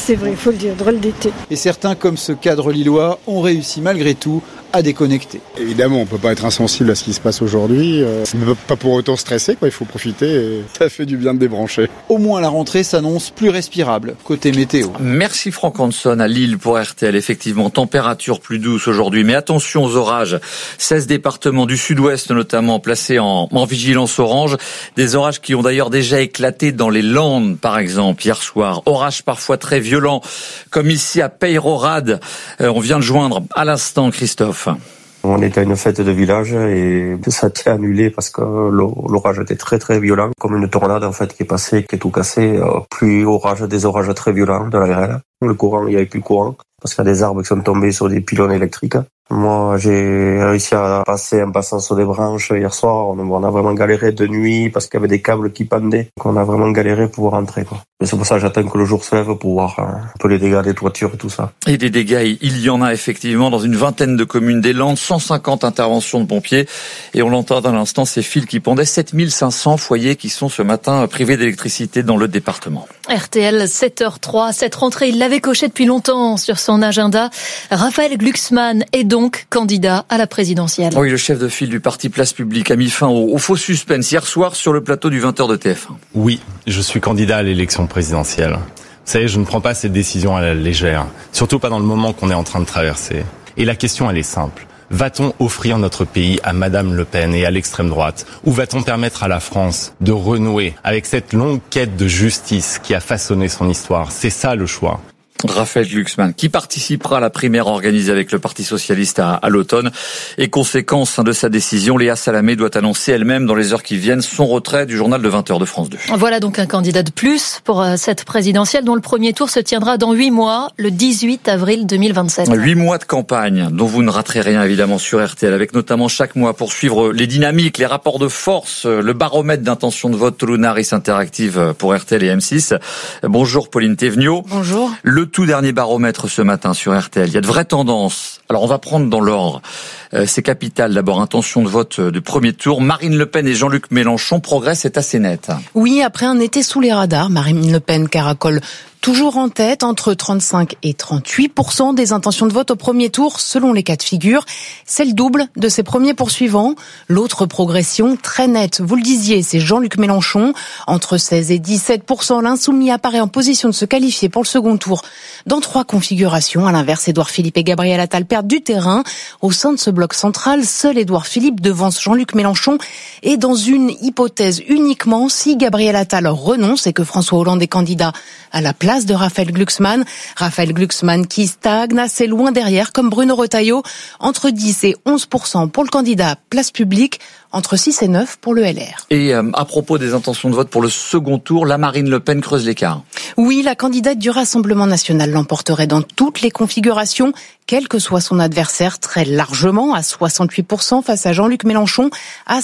c'est vrai, il faut le dire, drôle d'été. Et certains, comme ce cadre lillois, ont réussi malgré tout à déconnecter. Évidemment, on ne peut pas être insensible à ce qui se passe aujourd'hui. Pas pour autant stresser, il faut profiter et ça fait du bien de débrancher. Au moins la rentrée s'annonce plus respirable côté météo. Merci Franck Hanson à Lille pour RTL. Effectivement, température plus douce aujourd'hui, mais attention aux orages. 16 départements du sud-ouest notamment placés en vigilance orange. Des orages qui ont d'ailleurs déjà éclaté dans les Landes par exemple hier soir. Orages parfois très violents comme ici à Peyrehorade. On vient de joindre à l'instant Christophe. On était à une fête de village et ça a été annulé parce que l'orage était très très violent, comme une tornade en fait qui est passée, qui est tout cassé. Des orages très violents de la grêle. Le courant, il n'y avait plus de courant parce qu'il y a des arbres qui sont tombés sur des pylônes électriques. Moi, j'ai réussi à passer en passant sur des branches hier soir. On a vraiment galéré de nuit parce qu'il y avait des câbles qui pendaient. Donc on a vraiment galéré pour rentrer, quoi. Et c'est pour ça que j'attends que le jour se lève pour voir un peu les dégâts des toitures et tout ça. Et des dégâts, il y en a effectivement dans une vingtaine de communes des Landes, 150 interventions de pompiers. Et on l'entend dans l'instant, ces fils qui pendaient, 7500 foyers qui sont ce matin privés d'électricité dans le département. RTL 7h03, cette rentrée, il l'avait coché depuis longtemps sur son agenda. Raphaël Glucksmann est donc candidat à la présidentielle. Oui, le chef de file du parti Place Publique a mis fin au faux suspense hier soir sur le plateau du 20h de TF1. Oui, je suis candidat à l'élection présidentielle. Vous savez, je ne prends pas cette décision à la légère, surtout pas dans le moment qu'on est en train de traverser. Et la question, elle est simple. Va-t-on offrir notre pays à Madame Le Pen et à l'extrême droite? Ou va-t-on permettre à la France de renouer avec cette longue quête de justice qui a façonné son histoire? C'est ça le choix. Raphaël Glucksmann, qui participera à la primaire organisée avec le Parti Socialiste à l'automne. Et conséquence de sa décision, Léa Salamé doit annoncer elle-même dans les heures qui viennent son retrait du journal de 20h de France 2. Voilà donc un candidat de plus pour cette présidentielle dont le premier tour se tiendra dans 8 mois, le 18 avril 2027. 8 mois de campagne dont vous ne raterez rien évidemment sur RTL, avec notamment chaque mois pour suivre les dynamiques, les rapports de force, le baromètre d'intention de vote Tolunaris Interactive pour RTL et M6. Bonjour Pauline Théveniot. Bonjour. Le tout dernier baromètre ce matin sur RTL. Il y a de vraies tendances. Alors on va prendre dans l'ordre. C'est capital. D'abord, intention de vote du premier tour. Marine Le Pen et Jean-Luc Mélenchon, progrès est assez net. Oui, après un été sous les radars, Marine Le Pen caracole toujours en tête, entre 35 et 38% des intentions de vote au premier tour, selon les cas de figure. C'est le double de ses premiers poursuivants. L'autre progression, très nette, vous le disiez, c'est Jean-Luc Mélenchon. Entre 16 et 17%, l'insoumis apparaît en position de se qualifier pour le second tour dans 3 configurations. À l'inverse, Édouard Philippe et Gabriel Attal perdent du terrain. Au sein de ce bloc central, seul Édouard Philippe devance Jean-Luc Mélenchon. Et dans une hypothèse uniquement, si Gabriel Attal renonce et que François Hollande est candidat à la place de Raphaël Glucksmann. Raphaël Glucksmann qui stagne assez loin derrière, comme Bruno Retailleau, entre 10 et 11% pour le candidat Place Publique, entre 6 et 9 pour le LR. Et à propos des intentions de vote pour le second tour, la Marine Le Pen creuse l'écart. Oui, la candidate du Rassemblement national l'emporterait dans toutes les configurations, quel que soit son adversaire, très largement, à 68% face à Jean-Luc Mélenchon, à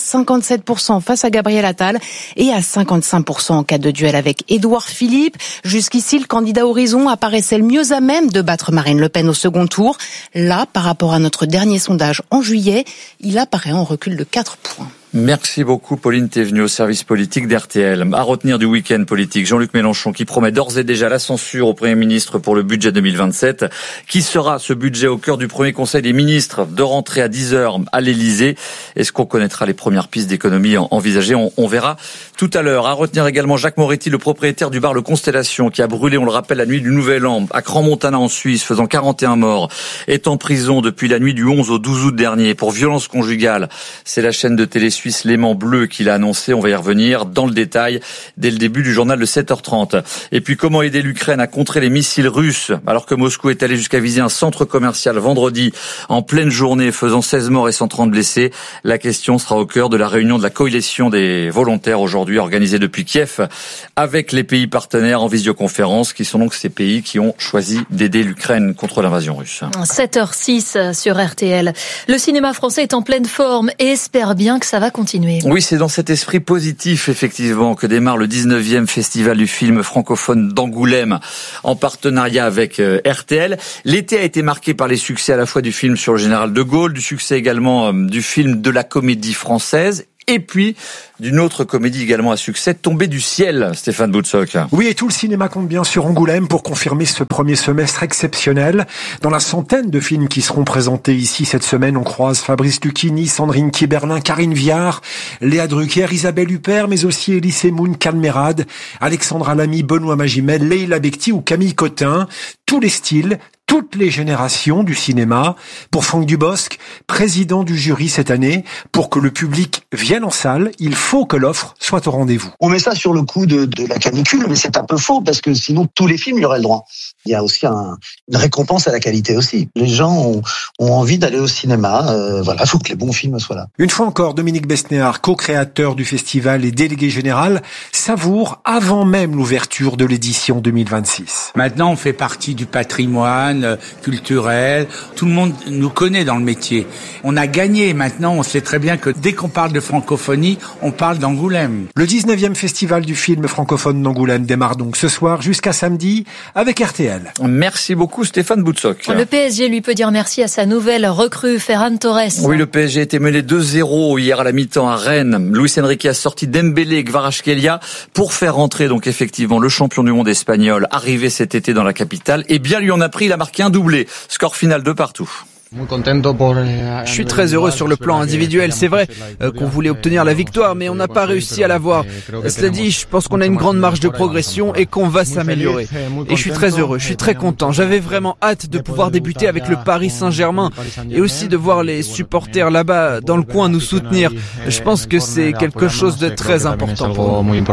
57% face à Gabriel Attal et à 55% en cas de duel avec Édouard Philippe. Jusqu'ici, le candidat Horizon apparaissait le mieux à même de battre Marine Le Pen au second tour. Là, par rapport à notre dernier sondage en juillet, il apparaît en recul de 4 points. Merci beaucoup Pauline Théveniot, service politique d'RTL. À retenir du week-end politique, Jean-Luc Mélenchon qui promet d'ores et déjà la censure au Premier ministre pour le budget 2027. Qui sera ce budget au cœur du premier conseil des ministres de rentrée à 10h à l'Elysée? Est-ce qu'on connaîtra les premières pistes d'économie envisagées? On verra tout à l'heure. À retenir également Jacques Moretti, le propriétaire du bar Le Constellation, qui a brûlé, on le rappelle, la nuit du Nouvel An à Crans-Montana en Suisse, faisant 41 morts, est en prison depuis la nuit du 11 au 12 août dernier pour violence conjugale. C'est la chaîne de télé suisse Léman Bleu qui l'a annoncé. On va y revenir dans le détail dès le début du journal de 7h30. Et puis comment aider l'Ukraine à contrer les missiles russes alors que Moscou est allé jusqu'à viser un centre commercial vendredi en pleine journée, faisant 16 morts et 130 blessés. La question sera au cœur de la réunion de la coalition des volontaires aujourd'hui organisée depuis Kiev avec les pays partenaires en visioconférence, qui sont donc ces pays qui ont choisi d'aider l'Ukraine contre l'invasion russe. 7h06 sur RTL. Le cinéma français est en pleine forme et espère bien que ça va continuer. Oui, c'est dans cet esprit positif, effectivement, que démarre le 19e festival du film francophone d'Angoulême, en partenariat avec RTL. L'été a été marqué par les succès à la fois du film sur le général de Gaulle, du succès également du film de la comédie française, Et puis, d'une autre comédie également à succès, Tombée du ciel, Stéphane Boutsock. Oui, et tout le cinéma compte bien sur Angoulême pour confirmer ce premier semestre exceptionnel. Dans la centaine de films qui seront présentés ici cette semaine, on croise Fabrice Lucchini, Sandrine Kiberlin, Karine Viard, Léa Drucker, Isabelle Huppert, mais aussi Elie Moon, Can Merad, Alexandra Lamy, Benoît Magimel, Leila Bekti ou Camille Cotin. Tous les styles, toutes les générations du cinéma. Pour Franck Dubosc, président du jury cette année, pour que le public vienne en salle, il faut que l'offre soit au rendez-vous. On met ça sur le coup de la canicule, mais c'est un peu faux parce que sinon tous les films y auraient le droit. Il y a aussi une récompense à la qualité aussi. Les gens ont envie d'aller au cinéma. Voilà, il faut que les bons films soient là. Une fois encore, Dominique Besnéard, co-créateur du festival et délégué général, savoure avant même l'ouverture de l'édition 2026. Maintenant, on fait partie du patrimoine culturel. Tout le monde nous connaît dans le métier. On a gagné. Maintenant, on sait très bien que dès qu'on parle de francophonie, on parle d'Angoulême. Le 19e festival du film francophone d'Angoulême démarre donc ce soir jusqu'à samedi avec RTL. Merci beaucoup Stéphane Boutsock. Le PSG lui peut dire merci à sa nouvelle recrue Ferran Torres. Oui, le PSG était mené 2-0 hier à la mi-temps à Rennes. Luis Enrique a sorti Dembélé et Kvaratskhelia pour faire rentrer donc effectivement le champion du monde espagnol arrivé cet été dans la capitale. Et bien lui en a pris, il a marqué un doublé. Score final 2-2. Je suis très heureux sur le plan individuel. C'est vrai qu'on voulait obtenir la victoire, mais on n'a pas réussi à l'avoir. Cela dit, je pense qu'on a une grande marge de progression et qu'on va s'améliorer. Et je suis très heureux, je suis très content. J'avais vraiment hâte de pouvoir débuter avec le Paris Saint-Germain et aussi de voir les supporters là-bas dans le coin nous soutenir. Je pense que c'est quelque chose de très important pour nous.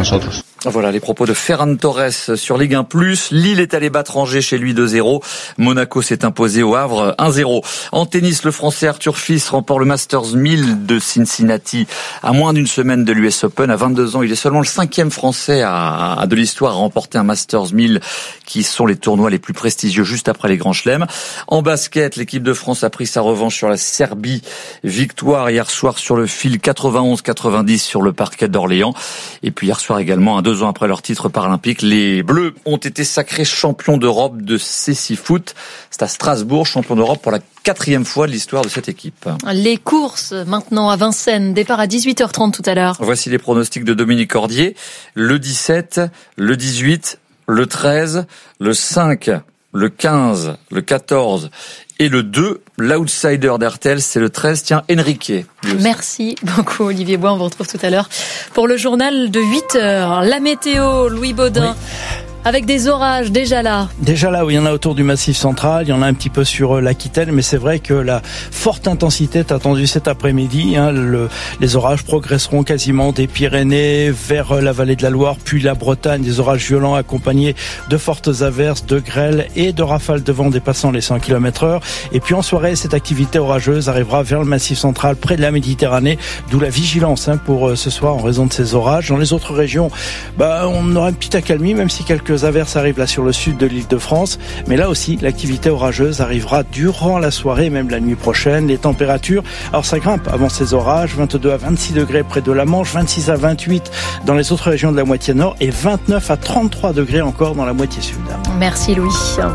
Voilà les propos de Ferran Torres sur Ligue 1+. Lille est allé battre Angers chez lui 2-0. Monaco s'est imposé au Havre 1-0. En tennis, le Français Arthur Fils remporte le Masters 1000 de Cincinnati à moins d'une semaine de l'US Open. À 22 ans, il est seulement le 5e Français de l'histoire à remporter un Masters 1000 qui sont les tournois les plus prestigieux juste après les grands chelems. En basket, l'équipe de France a pris sa revanche sur la Serbie. Victoire hier soir sur le fil 91-90 sur le parquet d'Orléans. Et puis hier soir également, 2 ans après leur titre paralympique, les Bleus ont été sacrés champions d'Europe de cécifoot. C'est à Strasbourg, champion d'Europe pour la 4e fois de l'histoire de cette équipe. Les courses maintenant à Vincennes, départ à 18h30 tout à l'heure. Voici les pronostics de Dominique Cordier. Le 17, le 18, le 13, le 5, le 15, le 14 et le 2. L'outsider d'RTL, c'est le 13. Tiens, Enrique. Merci beaucoup Olivier Bois, on vous retrouve tout à l'heure pour le journal de 8h. La météo, Louis Baudin. Oui. Avec des orages déjà là. Déjà là, oui, il y en a autour du Massif central, il y en a un petit peu sur l'Aquitaine, mais c'est vrai que la forte intensité est attendue cet après-midi. Les orages progresseront quasiment des Pyrénées vers la vallée de la Loire, puis la Bretagne. Des orages violents accompagnés de fortes averses, de grêles et de rafales de vent dépassant les 100 km/h. Et puis en soirée, cette activité orageuse arrivera vers le Massif central, près de la Méditerranée, d'où la vigilance pour ce soir en raison de ces orages. Dans les autres régions, on aura une petite accalmie, même si quelques averses arrivent là sur le sud de l'Île-de-France, mais là aussi l'activité orageuse arrivera durant la soirée et même la nuit prochaine. Les températures, alors ça grimpe avant ces orages, 22 à 26 degrés près de la Manche, 26 à 28 dans les autres régions de la moitié nord et 29 à 33 degrés encore dans la moitié sud. Merci Louis.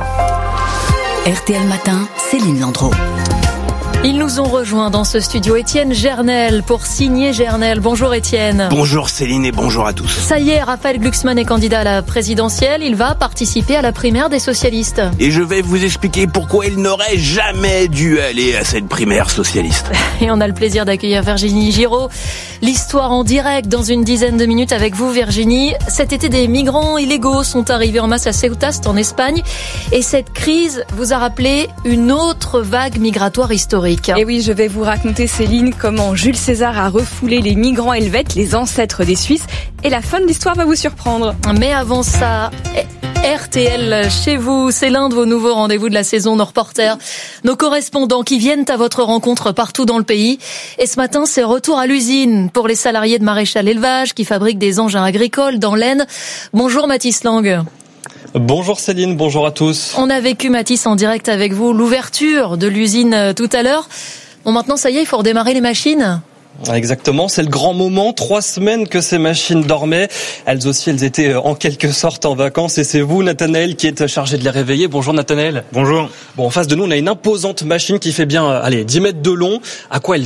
RTL Matin, Céline Landreau. Ils nous ont rejoints dans ce studio. Étienne Gernel pour signer Gernel. Bonjour Étienne. Bonjour Céline et bonjour à tous. Ça y est, Raphaël Glucksmann est candidat à la présidentielle. Il va participer à la primaire des socialistes. Et je vais vous expliquer pourquoi il n'aurait jamais dû aller à cette primaire socialiste. Et on a le plaisir d'accueillir Virginie Giraud. L'histoire en direct dans une dizaine de minutes avec vous Virginie. Cet été, des migrants illégaux sont arrivés en masse à Ceuta, en Espagne. Et cette crise vous a rappelé une autre vague migratoire historique. Et oui, je vais vous raconter, Céline, comment Jules César a refoulé les migrants helvètes, les ancêtres des Suisses. Et la fin de l'histoire va vous surprendre. Mais avant ça, RTL chez vous, c'est l'un de vos nouveaux rendez-vous de la saison. Nos reporters, nos correspondants qui viennent à votre rencontre partout dans le pays. Et ce matin, c'est retour à l'usine pour les salariés de Maréchal Élevage qui fabriquent des engins agricoles dans l'Aisne. Bonjour Mathis Lang. Bonjour Céline, bonjour à tous. On a vécu, Mathis, en direct avec vous, l'ouverture de l'usine tout à l'heure. Bon, maintenant, ça y est, il faut redémarrer les machines. Exactement, c'est le grand moment. 3 semaines que ces machines dormaient. Elles aussi, elles étaient en quelque sorte en vacances. Et c'est vous, Nathanaël, qui êtes chargé de les réveiller. Bonjour Nathanaël. Bonjour. Bon, en face de nous, on a une imposante machine qui fait bien, 10 mètres de long. À quoi elle sert ?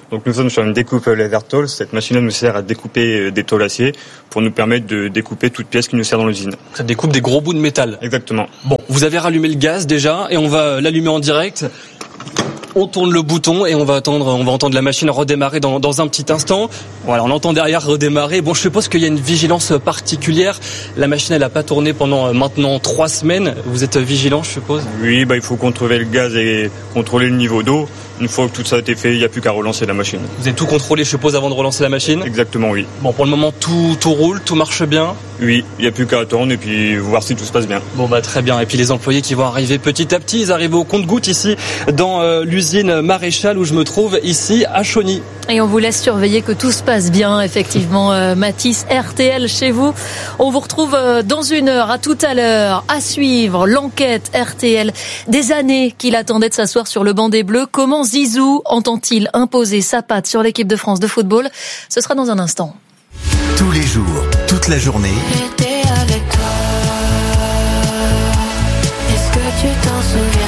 Donc nous sommes sur une découpe laser tôle. Cette machine-là nous sert à découper des tôles acier pour nous permettre de découper toute pièce qui nous sert dans l'usine. Ça découpe des gros bouts de métal. Exactement. Bon, vous avez rallumé le gaz déjà et on va l'allumer en direct. On tourne le bouton et on va entendre la machine redémarrer dans un petit instant. Voilà, on entend derrière redémarrer. Bon, je suppose qu'il y a une vigilance particulière. La machine, elle n'a pas tourné pendant maintenant 3 semaines. Vous êtes vigilant, je suppose? Oui, il faut contrôler le gaz et contrôler le niveau d'eau. Une fois que tout ça a été fait, il n'y a plus qu'à relancer la machine. Vous avez tout contrôlé, je suppose, avant de relancer la machine? Exactement, oui. Bon, pour le moment, tout roule, tout marche bien? Oui, il n'y a plus qu'à attendre et puis voir si tout se passe bien. Bon, très bien. Et puis les employés qui vont arriver petit à petit, ils arrivent au compte-gouttes ici, dans l'usine Maréchal où je me trouve, ici, à Chauny. Et on vous laisse surveiller que tout se passe bien, effectivement. Mathis, RTL chez vous. On vous retrouve dans 1 heure. À tout à l'heure. À suivre l'enquête RTL. Des années qu'il attendait de s'asseoir sur le banc des Bleus. Comment Zizou entend-il imposer sa patte sur l'équipe de France de football? Ce sera dans un instant. Tous les jours, toute la journée. J'étais avec toi. Est-ce que tu t'en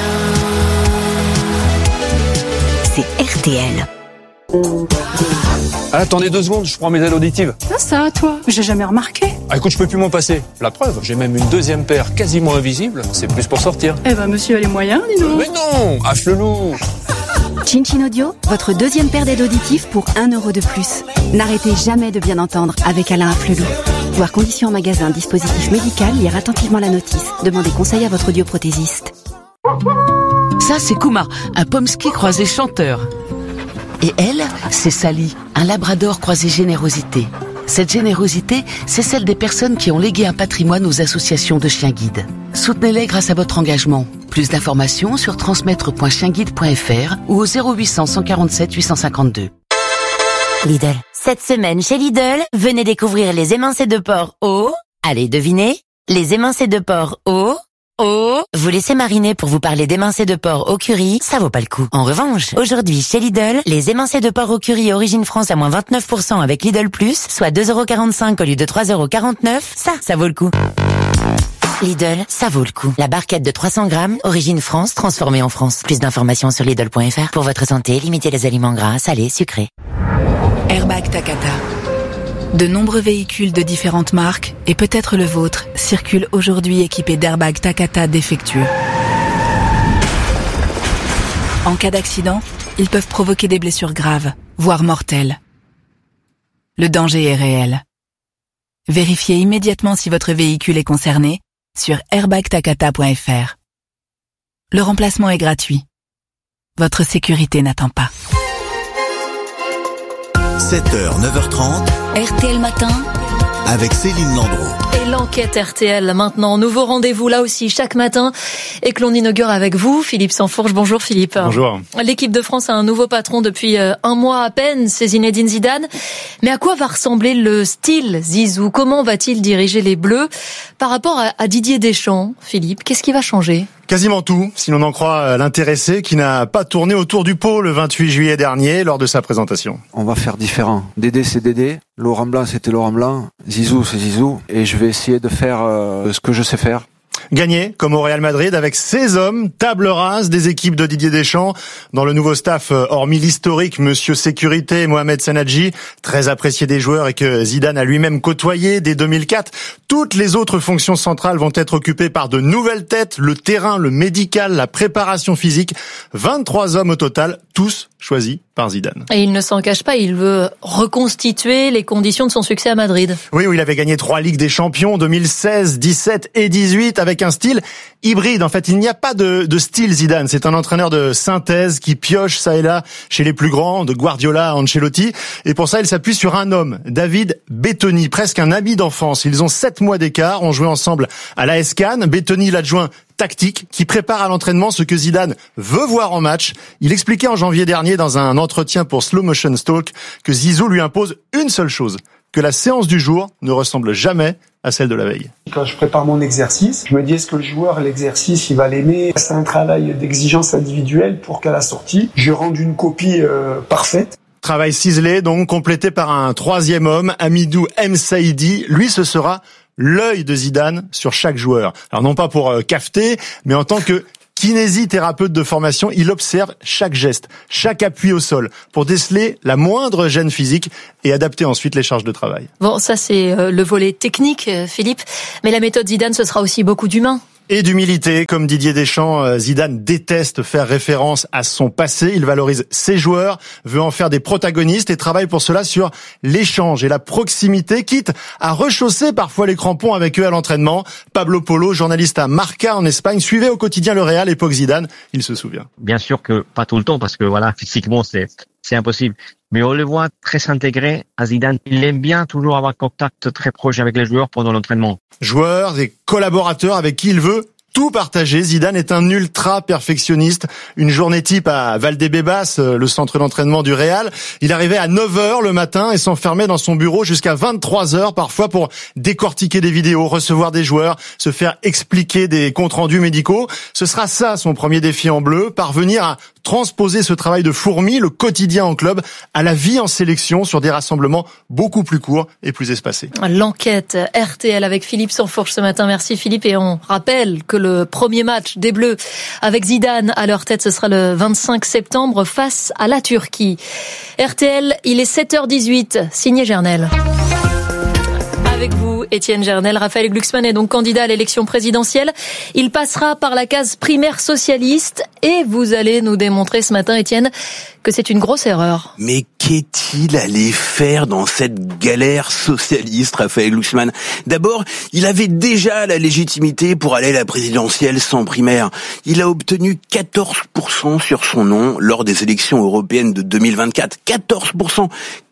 souviens? C'est RTL. Attendez 2 secondes, je prends mes ailes auditives. Ça, toi, j'ai jamais remarqué. Écoute, je peux plus m'en passer. La preuve, j'ai même une 2e paire quasiment invisible. C'est plus pour sortir. Monsieur a les moyens, dis donc. Mais non, Afflelou. Chin Audio, votre 2e paire d'aides auditives pour 1 € de plus. N'arrêtez jamais de bien entendre avec Alain Afflelou. Voir conditions en magasin, dispositif médical, lire attentivement la notice. Demandez conseil à votre audioprothésiste. Ça, c'est Kuma, un pomsky croisé chanteur. Et elle, c'est Sally, un labrador croisé générosité. Cette générosité, c'est celle des personnes qui ont légué un patrimoine aux associations de chiens guides. Soutenez-les grâce à votre engagement. Plus d'informations sur transmettre.chienguide.fr ou au 0800 147 852. Lidl. Cette semaine chez Lidl, venez découvrir les émincés de porc au... Allez, devinez. Les émincés de porc au... Vous laissez mariner pour vous parler d'émincés de porc au curry, ça vaut pas le coup. En revanche, aujourd'hui chez Lidl, les émincés de porc au curry Origine France à moins 29% avec Lidl Plus, soit 2,45 € au lieu de 3,49 €, ça vaut le coup. Lidl, ça vaut le coup. La barquette de 300 grammes, Origine France, transformée en France. Plus d'informations sur Lidl.fr. Pour votre santé, limitez les aliments gras, salés, sucrés. Airbag Takata. De nombreux véhicules de différentes marques, et peut-être le vôtre, circulent aujourd'hui équipés d'airbags Takata défectueux. En cas d'accident, ils peuvent provoquer des blessures graves, voire mortelles. Le danger est réel. Vérifiez immédiatement si votre véhicule est concerné sur airbagtakata.fr. Le remplacement est gratuit. Votre sécurité n'attend pas. 7h, 9h30. RTL Matin. Avec Céline Landreau. Et l'enquête RTL maintenant. Nouveau rendez-vous là aussi chaque matin et que l'on inaugure avec vous. Philippe Sansfourche. Bonjour Philippe. Bonjour. L'équipe de France a un nouveau patron depuis 1 mois à peine, c'est Zinedine Zidane. Mais à quoi va ressembler le style Zizou? Comment va-t-il diriger les Bleus par rapport à Didier Deschamps? Philippe, qu'est-ce qui va changer? Quasiment tout, si l'on en croit l'intéressé qui n'a pas tourné autour du pot le 28 juillet dernier lors de sa présentation. On va faire différent. Dédé c'est Dédé, Laurent Blanc c'était Laurent Blanc, Zizou c'est Zizou, et je vais essayer de faire ce que je sais faire. Gagner, comme au Real Madrid, avec 16 hommes, table rase des équipes de Didier Deschamps. Dans le nouveau staff, hormis l'historique Monsieur Sécurité, Mohamed Sanadji, très apprécié des joueurs et que Zidane a lui-même côtoyé dès 2004, toutes les autres fonctions centrales vont être occupées par de nouvelles têtes, le terrain, le médical, la préparation physique. 23 hommes au total, tous choisis par Zidane. Et il ne s'en cache pas, il veut reconstituer les conditions de son succès à Madrid. Oui, où il avait gagné 3 Ligues des Champions, 2016, 17 et 18, avec un style hybride. En fait, il n'y a pas de style Zidane. C'est un entraîneur de synthèse qui pioche ça et là chez les plus grands, de Guardiola à Ancelotti. Et pour ça, il s'appuie sur un homme, David Bettoni, presque un ami d'enfance. Ils ont 7 mois d'écart, ont joué ensemble à l'AS Cannes. Bettoni, l'adjoint tactique, qui prépare à l'entraînement ce que Zidane veut voir en match. Il expliquait en janvier dernier dans un entretien pour Slow Motion Talk que Zizou lui impose une seule chose, que la séance du jour ne ressemble jamais à celle de la veille. Quand je prépare mon exercice, je me dis est-ce que le joueur, l'exercice, il va l'aimer? C'est un travail d'exigence individuelle pour qu'à la sortie, je rende une copie parfaite. Travail ciselé, donc complété par un 3e homme, Hamidou Msaidi. Lui, ce sera l'œil de Zidane sur chaque joueur. Alors non pas pour cafeter, mais en tant que Kinésithérapeute de formation, il observe chaque geste, chaque appui au sol pour déceler la moindre gêne physique et adapter ensuite les charges de travail. Bon, ça c'est le volet technique, Philippe. Mais la méthode Zidane, ce sera aussi beaucoup d'humain. Et d'humilité, comme Didier Deschamps, Zidane déteste faire référence à son passé. Il valorise ses joueurs, veut en faire des protagonistes et travaille pour cela sur l'échange et la proximité, quitte à rechausser parfois les crampons avec eux à l'entraînement. Pablo Polo, journaliste à Marca en Espagne, suivait au quotidien le Real, époque Zidane, il se souvient. Bien sûr que pas tout le temps, parce que voilà, physiquement c'est impossible. Mais on le voit très s'intégrer à Zidane. Il aime bien toujours avoir contact très proche avec les joueurs pendant l'entraînement. Joueurs et collaborateurs avec qui il veut tout partager. Zidane est un ultra perfectionniste. Une journée type à Valdebebas, le centre d'entraînement du Real. Il arrivait à 9h le matin et s'enfermait dans son bureau jusqu'à 23h parfois pour décortiquer des vidéos, recevoir des joueurs, se faire expliquer des comptes rendus médicaux. Ce sera ça son premier défi en bleu, parvenir à transposer ce travail de fourmi, le quotidien en club, à la vie en sélection sur des rassemblements beaucoup plus courts et plus espacés. L'enquête RTL avec Philippe Sansfourche ce matin. Merci Philippe, et on rappelle que le premier match des Bleus avec Zidane à leur tête, ce sera le 25 septembre face à la Turquie. RTL, il est 7h18, signé Gernel. Avec vous, Étienne Gernel. Raphaël Glucksmann est donc candidat à l'élection présidentielle. Il passera par la case primaire socialiste et vous allez nous démontrer ce matin, Étienne, que c'est une grosse erreur. Mais qu'est-il allé faire dans cette galère socialiste, Raphaël Glucksmann? D'abord, il avait déjà la légitimité pour aller à la présidentielle sans primaire. Il a obtenu 14% sur son nom lors des élections européennes de 2024. 14%,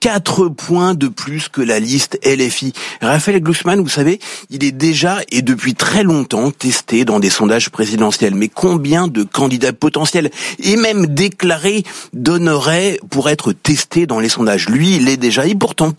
4 points de plus que la liste LFI. Raphaël Glucksmann, vous savez, il est déjà et depuis très longtemps testé dans des sondages présidentiels. Mais combien de candidats potentiels et même déclarés donnerait pour être testé dans les sondages? Lui, il l'est déjà, et pourtant,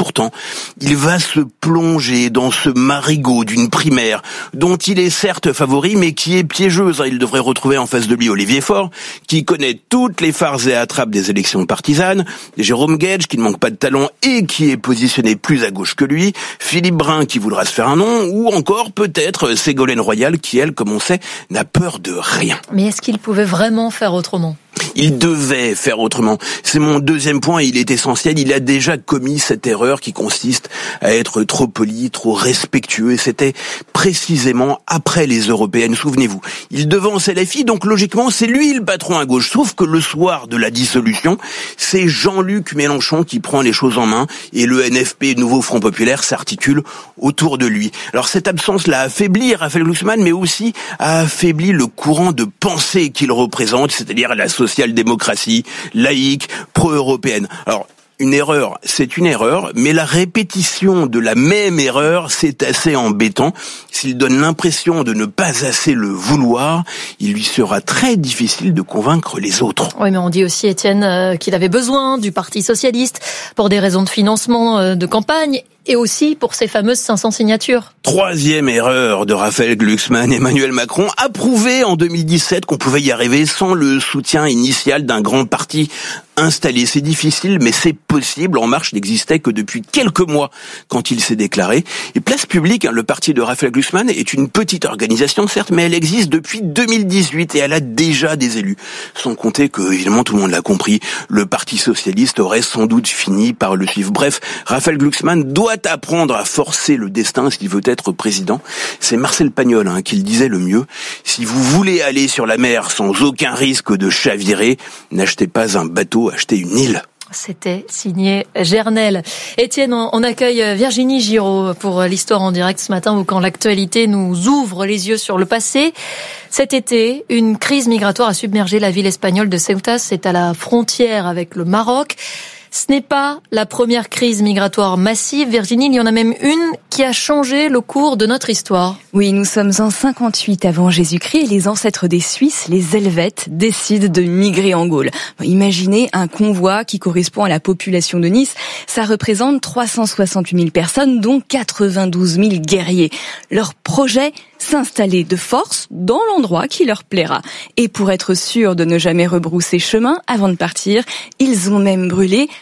il va se plonger dans ce marigot d'une primaire dont il est certes favori, mais qui est piégeuse. Il devrait retrouver en face de lui Olivier Faure, qui connaît toutes les farces et attrapes des élections partisanes, Jérôme Guedj, qui ne manque pas de talent et qui est positionné plus à gauche que lui, Philippe Brun, qui voudra se faire un nom, ou encore peut-être Ségolène Royal, qui, elle, comme on sait, n'a peur de rien. Mais est-ce qu'il pouvait vraiment faire autrement ? Il devait faire autrement. C'est mon deuxième point, il est essentiel. Il a déjà commis cette erreur qui consiste à être trop poli, trop respectueux. Et c'était précisément après les européennes, souvenez-vous. Il devance LFI, donc logiquement, c'est lui le patron à gauche. Sauf que le soir de la dissolution, c'est Jean-Luc Mélenchon qui prend les choses en main et le NFP, Nouveau Front Populaire, s'articule autour de lui. Alors cette absence l'a affaibli, Raphaël Glucksmann, mais aussi a affaibli le courant de pensée qu'il représente, c'est-à-dire la social-démocratie, laïque, pro-européenne. Alors, une erreur, c'est une erreur, mais la répétition de la même erreur, c'est assez embêtant. S'il donne l'impression de ne pas assez le vouloir, il lui sera très difficile de convaincre les autres. Oui, mais on dit aussi, Étienne, qu'il avait besoin du Parti socialiste pour des raisons de financement de campagne et aussi pour ces fameuses 500 signatures. Troisième erreur de Raphaël Glucksmann. Emmanuel Macron a prouvé en 2017 qu'on pouvait y arriver sans le soutien initial d'un grand parti installé. C'est difficile, mais c'est possible. En Marche n'existait que depuis quelques mois quand il s'est déclaré. Et Place Publique, le parti de Raphaël Glucksmann, est une petite organisation, certes, mais elle existe depuis 2018 et elle a déjà des élus. Sans compter que, évidemment, tout le monde l'a compris, le Parti socialiste aurait sans doute fini par le suivre. Bref, Raphaël Glucksmann doit apprendre à forcer le destin s'il veut être président. C'est Marcel Pagnol qui le disait le mieux. Si vous voulez aller sur la mer sans aucun risque de chavirer, n'achetez pas un bateau, achetez une île. C'était signé Gernel. Étienne, on accueille Virginie Giraud pour l'Histoire en direct ce matin, où quand l'actualité nous ouvre les yeux sur le passé. Cet été, une crise migratoire a submergé la ville espagnole de Ceuta. C'est à la frontière avec le Maroc. Ce n'est pas la première crise migratoire massive. Virginie, il y en a même une qui a changé le cours de notre histoire. Oui, nous sommes en 58 avant Jésus-Christ et les ancêtres des Suisses, les Helvètes, décident de migrer en Gaule. Imaginez un convoi qui correspond à la population de Nice. Ça représente 368 000 personnes, dont 92 000 guerriers. Leur projet, s'installer de force dans l'endroit qui leur plaira. Et pour être sûr de ne jamais rebrousser chemin avant de partir, ils ont même brûlé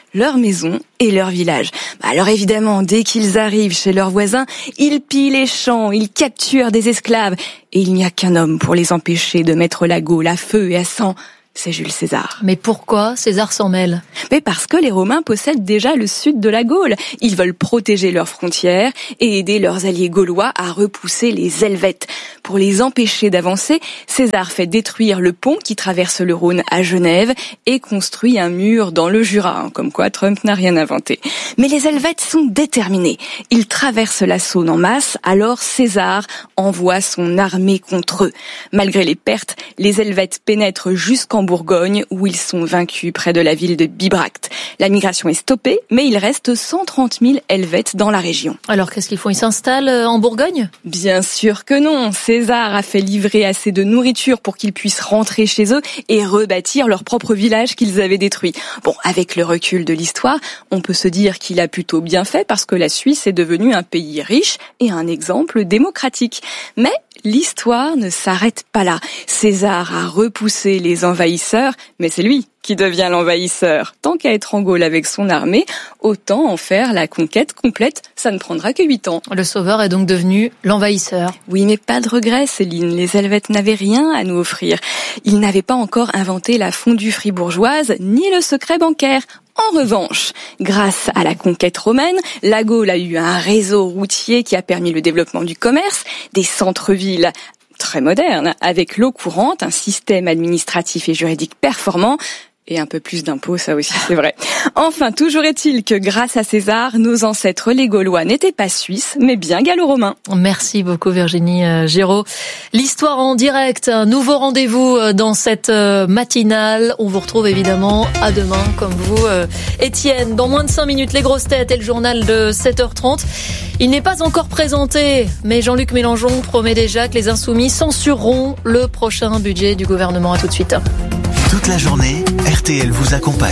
leur maison et leur village. Alors évidemment, dès qu'ils arrivent chez leurs voisins, ils pillent les champs, ils capturent des esclaves. Et il n'y a qu'un homme pour les empêcher de mettre la Gaule à feu et à sang. C'est Jules César. Mais pourquoi César s'en mêle? Mais parce que les Romains possèdent déjà le sud de la Gaule. Ils veulent protéger leurs frontières et aider leurs alliés gaulois à repousser les Helvètes. Pour les empêcher d'avancer, César fait détruire le pont qui traverse le Rhône à Genève et construit un mur dans le Jura. Comme quoi, Trump n'a rien inventé. Mais les Helvètes sont déterminés. Ils traversent la Saône en masse, alors César envoie son armée contre eux. Malgré les pertes, les Helvètes pénètrent jusqu'en Bourgogne, où ils sont vaincus près de la ville de Bibracte. La migration est stoppée, mais il reste 130 000 Helvètes dans la région. Alors qu'est-ce qu'ils font? Ils s'installent en Bourgogne? Bien sûr que non. César a fait livrer assez de nourriture pour qu'ils puissent rentrer chez eux et rebâtir leur propre village qu'ils avaient détruit. Bon, avec le recul de l'histoire, on peut se dire qu'il a plutôt bien fait parce que la Suisse est devenue un pays riche et un exemple démocratique. Mais l'histoire ne s'arrête pas là. César a repoussé les envahisseurs, mais c'est lui qui devient l'envahisseur. Tant qu'à être en Gaule avec son armée, autant en faire la conquête complète. Ça ne prendra que 8 ans. Le sauveur est donc devenu l'envahisseur. Oui, mais pas de regret, Céline. Les Helvètes n'avaient rien à nous offrir. Ils n'avaient pas encore inventé la fondue fribourgeoise, ni le secret bancaire. En revanche, grâce à la conquête romaine, la Gaule a eu un réseau routier qui a permis le développement du commerce, des centres-villes très modernes, avec l'eau courante, un système administratif et juridique performant, et un peu plus d'impôts, ça aussi, c'est vrai. Enfin, toujours est-il que grâce à César, nos ancêtres les Gaulois n'étaient pas suisses, mais bien gallo-romains. Merci beaucoup Virginie Giraud. L'histoire en direct, un nouveau rendez-vous dans cette matinale. On vous retrouve évidemment à demain, comme vous, Étienne. Dans moins de 5 minutes, les grosses têtes et le journal de 7h30. Il n'est pas encore présenté, mais Jean-Luc Mélenchon promet déjà que les Insoumis censureront le prochain budget du gouvernement. À tout de suite. Toute la journée, RTL vous accompagne.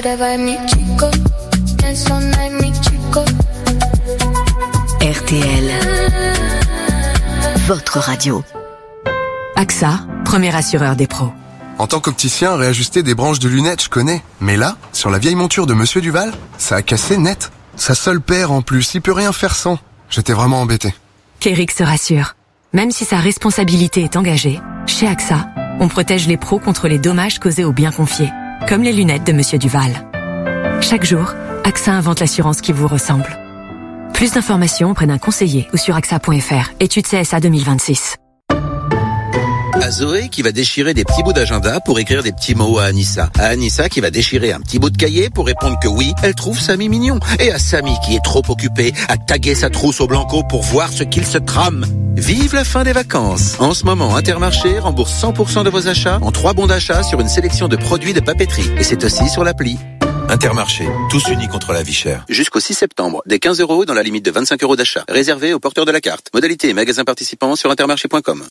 RTL, votre radio. AXA, premier assureur des pros. En tant qu'opticien, réajuster des branches de lunettes, je connais. Mais là, sur la vieille monture de Monsieur Duval, ça a cassé net. Sa seule paire en plus, il peut rien faire sans. J'étais vraiment embêté. Qu'Eric se rassure. Même si sa responsabilité est engagée, chez AXA, on protège les pros contre les dommages causés aux biens confiés, comme les lunettes de Monsieur Duval. Chaque jour, AXA invente l'assurance qui vous ressemble. Plus d'informations auprès d'un conseiller ou sur AXA.fr. Étude CSA 2026. À Zoé qui va déchirer des petits bouts d'agenda pour écrire des petits mots à Anissa. À Anissa qui va déchirer un petit bout de cahier pour répondre que oui, elle trouve Samy mignon. Et à Samy qui est trop occupé à taguer sa trousse au Blanco pour voir ce qu'il se trame. Vive la fin des vacances. En ce moment, Intermarché rembourse 100% de vos achats en 3 bons d'achat sur une sélection de produits de papeterie. Et c'est aussi sur l'appli. Intermarché, tous unis contre la vie chère. Jusqu'au 6 septembre, des 15 € dans la limite de 25 € d'achat. Réservé aux porteurs de la carte. Modalité et magasins participants sur intermarché.com.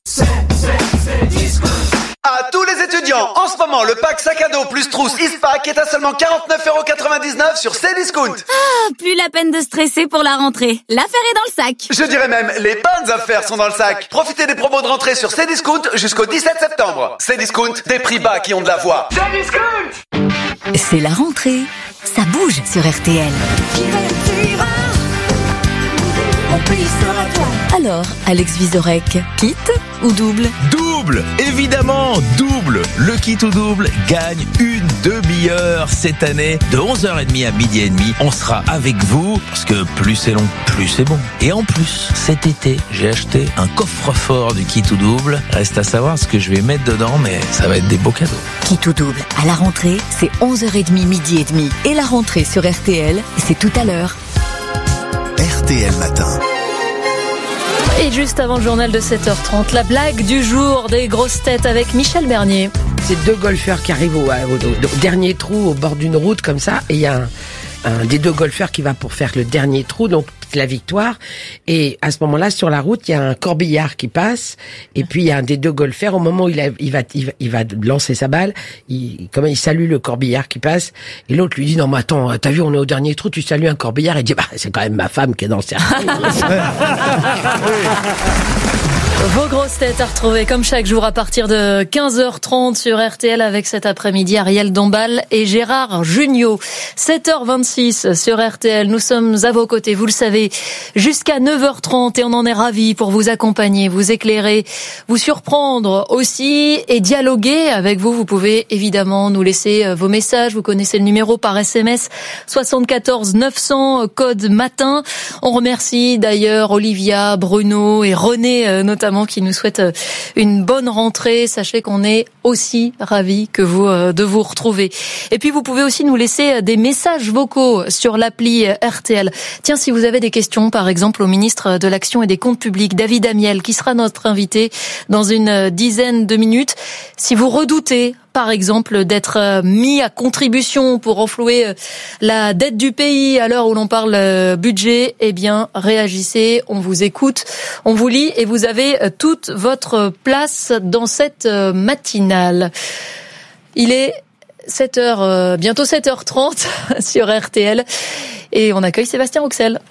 À tous les étudiants, en ce moment, le pack sac à dos plus trousse Eastpack est à seulement 49,99 € sur Cdiscount. Ah, plus la peine de stresser pour la rentrée. L'affaire est dans le sac. Je dirais même, les bonnes affaires sont dans le sac. Profitez des promos de rentrée sur Cdiscount jusqu'au 17 septembre. Cdiscount, des prix bas qui ont de la voix. Cdiscount! C'est la rentrée. Ça bouge sur RTL. Alors, Alex Vizorek, kit ou double? Double, évidemment, double. Le kit ou double gagne une demi-heure cette année. De 11h30 à midi et demi, on sera avec vous parce que plus c'est long, plus c'est bon. Et en plus, cet été, j'ai acheté un coffre-fort du kit ou double. Reste à savoir ce que je vais mettre dedans, mais ça va être des beaux cadeaux. Kit ou double, à la rentrée, c'est 11h30, midi et demi. Et la rentrée sur RTL, c'est tout à l'heure. RTL Matin. Et juste avant le journal de 7h30, la blague du jour des grosses têtes avec Michel Bernier. C'est 2 golfeurs qui arrivent au dernier trou au bord d'une route comme ça, et il y a un des 2 golfeurs qui va pour faire le dernier trou, donc la victoire. Et à ce moment-là, sur la route, il y a un corbillard qui passe, et puis il y a un des 2 golfeurs, au moment où il va lancer sa balle, il salue le corbillard qui passe, et l'autre lui dit: non mais attends, t'as vu, on est au dernier trou, tu salues un corbillard? Il dit: bah c'est quand même ma femme qui est dans le cercle. Vos grosses têtes à retrouver comme chaque jour à partir de 15h30 sur RTL avec cet après-midi Ariel Dombal et Gérard Jugnot. 7h26 sur RTL, nous sommes à vos côtés, vous le savez, jusqu'à 9h30 et on en est ravis pour vous accompagner, vous éclairer, vous surprendre aussi et dialoguer avec vous. Vous pouvez évidemment nous laisser vos messages, vous connaissez le numéro par SMS 74 900 code matin. On remercie d'ailleurs Olivia, Bruno et René notamment qui nous souhaite une bonne rentrée. Sachez qu'on est aussi ravis que vous de vous retrouver. Et puis vous pouvez aussi nous laisser des messages vocaux sur l'appli RTL. Tiens, si vous avez des questions par exemple au ministre de l'Action et des Comptes Publics, David Amiel, qui sera notre invité dans une dizaine de minutes. Si vous redoutez par exemple d'être mis à contribution pour renflouer la dette du pays à l'heure où l'on parle budget, eh bien réagissez, on vous écoute, on vous lit et vous avez toute votre place dans cette matinale. Il est 7h, bientôt 7h30 sur RTL et on accueille Sébastien Rouxel.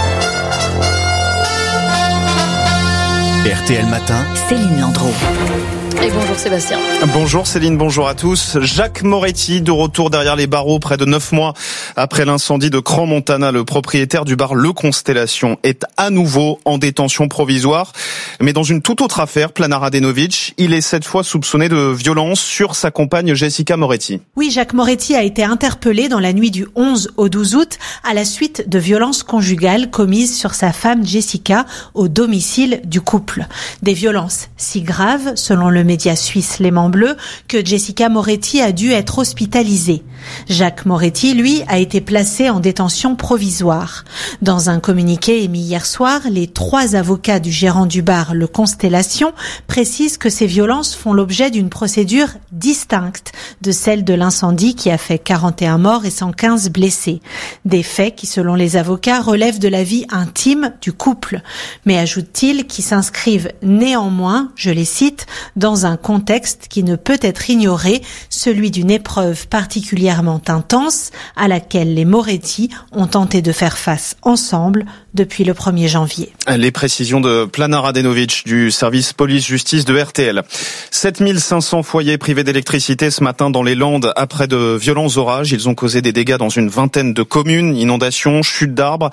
RTL Matin, Céline Landreau. Et bonjour Sébastien. Bonjour Céline, bonjour à tous. Jacques Moretti, de retour derrière les barreaux près de 9 mois après l'incendie de Crans-Montana. Le propriétaire du bar Le Constellation est à nouveau en détention provisoire. Mais dans une toute autre affaire, Plana Radenovic, il est cette fois soupçonné de violence sur sa compagne Jessica Moretti. Oui, Jacques Moretti a été interpellé dans la nuit du 11 au 12 août à la suite de violences conjugales commises sur sa femme Jessica au domicile du couple. Des violences si graves, selon le média suisse Léman Bleu, que Jessica Moretti a dû être hospitalisée. Jacques Moretti, lui, a été placé en détention provisoire. Dans un communiqué émis hier soir, les 3 avocats du gérant du bar Le Constellation précisent que ces violences font l'objet d'une procédure distincte de celle de l'incendie qui a fait 41 morts et 115 blessés. Des faits qui, selon les avocats, relèvent de la vie intime du couple. Mais ajoute-t-il, qui s'inscrivent néanmoins, je les cite, dans un contexte qui ne peut être ignoré, celui d'une épreuve particulièrement intense à laquelle les Moretti ont tenté de faire face ensemble depuis le 1er janvier. Les précisions de Plana Radenovic du service police-justice de RTL. 7500 foyers privés d'électricité ce matin dans les Landes après de violents orages. Ils ont causé des dégâts dans une vingtaine de communes, inondations, chutes d'arbres.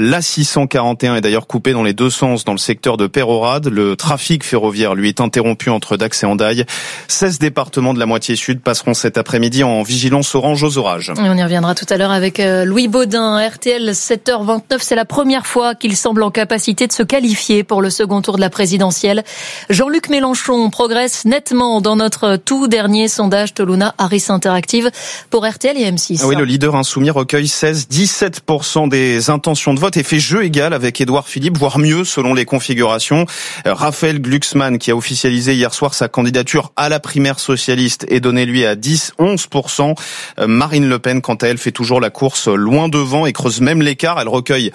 L'A641 est d'ailleurs coupée dans les deux sens dans le secteur de Pérorade. Le trafic ferroviaire, lui, est interrompu entre Dax et Hendaye. 16 départements de la moitié sud passeront cet après-midi en vigilance orange aux orages. Et on y reviendra tout à l'heure avec Louis Baudin. RTL 7h29, c'est la première fois qu'il semble en capacité de se qualifier pour le second tour de la présidentielle. Jean-Luc Mélenchon progresse nettement dans notre tout dernier sondage Toluna Harris Interactive pour RTL et M6. Oui, le leader insoumis recueille 16-17% des intentions de vote et fait jeu égal avec Édouard Philippe, voire mieux selon les configurations. Raphaël Glucksmann, qui a officialisé hier soir sa candidature à la primaire socialiste, est donné lui à 10-11%. Marine Le Pen, quant à elle, fait toujours la course loin devant et creuse même l'écart. Elle recueille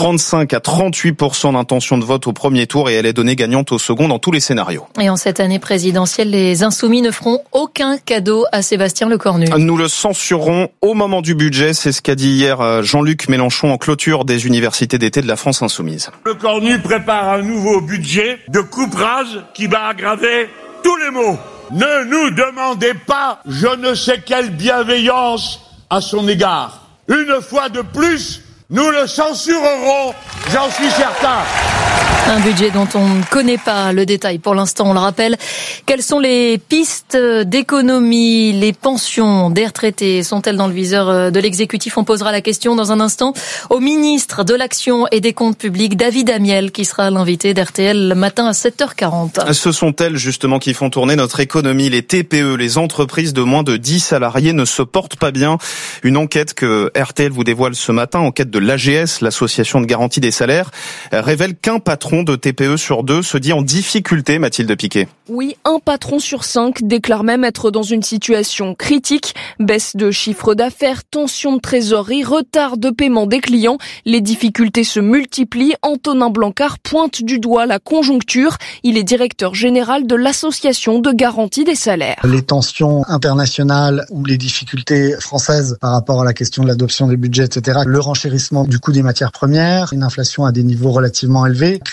35-38% d'intentions de vote au premier tour et elle est donnée gagnante au second dans tous les scénarios. Et en cette année présidentielle, les Insoumis ne feront aucun cadeau à Sébastien Lecornu. Nous le censurerons au moment du budget, c'est ce qu'a dit hier Jean-Luc Mélenchon en clôture des universités d'été de la France Insoumise. Lecornu prépare un nouveau budget de coupe-rase qui va aggraver tous les maux. Ne nous demandez pas je ne sais quelle bienveillance à son égard. Une fois de plus, nous le censurerons, j'en suis certain. Un budget dont on ne connaît pas le détail pour l'instant, on le rappelle. Quelles sont les pistes d'économie? Les pensions des retraités sont-elles dans le viseur de l'exécutif? On posera la question dans un instant au ministre de l'Action et des Comptes Publics, David Amiel, qui sera l'invité d'RTL le matin à 7h40. Ce sont elles justement qui font tourner notre économie. Les TPE, les entreprises de moins de 10 salariés ne se portent pas bien. Une enquête que RTL vous dévoile ce matin, enquête de l'AGS, l'association de garantie des salaires, révèle qu'un patron de TPE sur 2 se dit en difficulté, Mathilde Piquet. Oui, un patron sur 5 déclare même être dans une situation critique. Baisse de chiffre d'affaires, tension de trésorerie, retard de paiement des clients. Les difficultés se multiplient. Antonin Blancard pointe du doigt la conjoncture. Il est directeur général de l'association de garantie des salaires. Les tensions internationales ou les difficultés françaises par rapport à la question de l'adoption des budgets, etc. Le renchérissement du coût des matières premières, une inflation à des niveaux relativement élevés, crée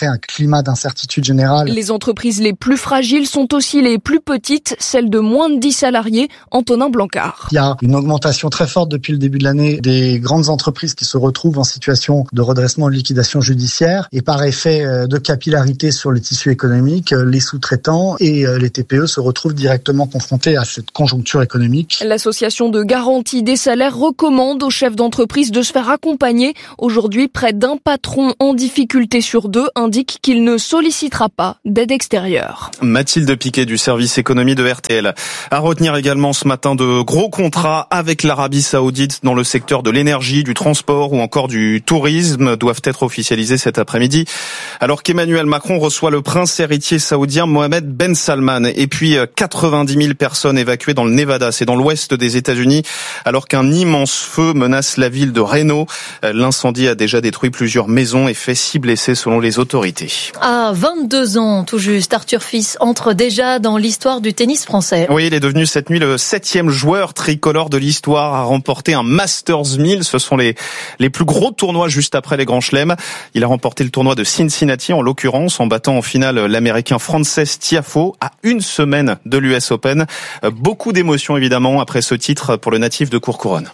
crée un climat d'incertitude générale. Les entreprises les plus fragiles sont aussi les plus petites, celles de moins de 10 salariés. Antonin Blancard. Il y a une augmentation très forte depuis le début de l'année des grandes entreprises qui se retrouvent en situation de redressement, de liquidation judiciaire, et par effet de capillarité sur le tissu économique, les sous-traitants et les TPE se retrouvent directement confrontés à cette conjoncture économique. L'association de garantie des salaires recommande aux chefs d'entreprise de se faire accompagner. Aujourd'hui, près d'un patron en difficulté sur 2 indique qu'il ne sollicitera pas d'aide extérieure. Mathilde Piquet du service économie de RTL. À retenir également ce matin de gros contrats avec l'Arabie Saoudite dans le secteur de l'énergie, du transport ou encore du tourisme doivent être officialisés cet après-midi. Alors qu'Emmanuel Macron reçoit le prince héritier saoudien Mohammed Ben Salman. Et puis 90 000 personnes évacuées dans le Nevada, c'est dans l'ouest des États-Unis, alors qu'un immense feu menace la ville de Reno. L'incendie a déjà détruit plusieurs maisons et fait 6 blessés selon les autorités. À 22 ans, tout juste, Arthur Fils entre déjà dans l'histoire du tennis français. Oui, il est devenu cette nuit le 7e joueur tricolore de l'histoire à remporter un Masters 1000. Ce sont les plus gros tournois juste après les grands chelems. Il a remporté le tournoi de Cincinnati, en l'occurrence, en battant en finale l'Américain Frances Tiafoe à 1 semaine de l'US Open. Beaucoup d'émotions, évidemment, après ce titre pour le natif de Courcouronnes.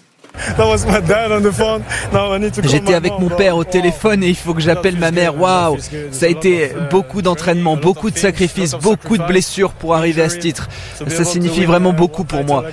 J'étais avec mon père au téléphone et il faut que j'appelle ma mère. Waouh, ça a été beaucoup d'entraînement, beaucoup de sacrifices, beaucoup de blessures pour arriver à ce titre. Ça signifie vraiment beaucoup pour moi.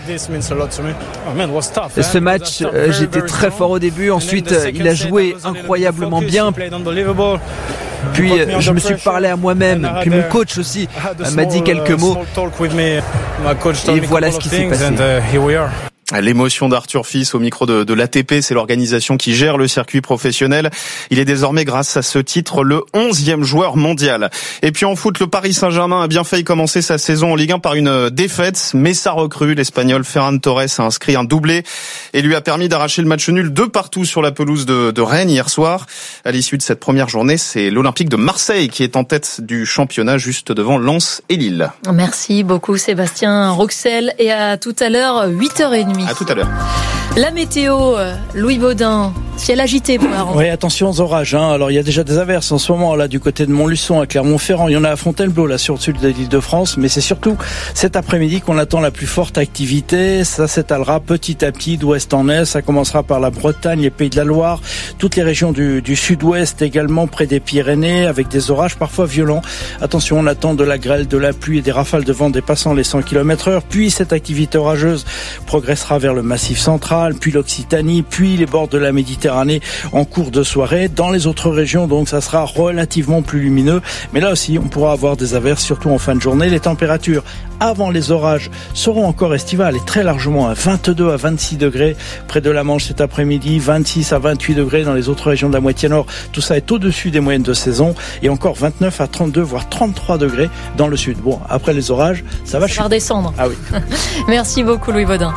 Ce match, j'étais très fort au début. Ensuite, il a joué incroyablement bien. Puis je me suis parlé à moi-même. Puis mon coach aussi m'a dit quelques mots. Et voilà ce qui s'est passé. L'émotion d'Arthur Fils au micro de l'ATP, c'est l'organisation qui gère le circuit professionnel. Il est désormais, grâce à ce titre, le 11e joueur mondial. Et puis en foot, le Paris Saint-Germain a bien failli commencer sa saison en Ligue 1 par une défaite, mais sa recrue, l'Espagnol Ferran Torres, a inscrit un doublé et lui a permis d'arracher le match nul 2-2 sur la pelouse de Rennes hier soir. À l'issue de cette première journée, c'est l'Olympique de Marseille qui est en tête du championnat, juste devant Lens et Lille. Merci beaucoup Sébastien Rouxel, et à tout à l'heure, 8h30. À tout à l'heure. La météo, Louis Baudin, ciel agité pour la rentrée. Oui, attention aux orages. Alors il y a déjà des averses en ce moment là du côté de Montluçon à Clermont-Ferrand. Il y en a à Fontainebleau là sur le sud de l'Île-de-France, mais c'est surtout cet après-midi qu'on attend la plus forte activité. Ça s'étalera petit à petit d'ouest en est. Ça commencera par la Bretagne, les Pays de la Loire, toutes les régions du sud-ouest également près des Pyrénées avec des orages parfois violents. Attention, on attend de la grêle, de la pluie et des rafales de vent dépassant les 100 km/h. Puis cette activité orageuse progressera vers le Massif central, puis l'Occitanie, puis les bords de la Méditerranée en cours de soirée. Dans les autres régions, donc, ça sera relativement plus lumineux. Mais là aussi, on pourra avoir des averses, surtout en fin de journée. Les températures avant les orages seront encore estivales et très largement à 22 à 26 degrés près de la Manche cet après-midi, 26 à 28 degrés dans les autres régions de la moitié nord. Tout ça est au-dessus des moyennes de saison et encore 29 à 32 voire 33 degrés dans le sud. Bon, après les orages, ça va redescendre. Ah oui. Merci beaucoup Louis Baudin.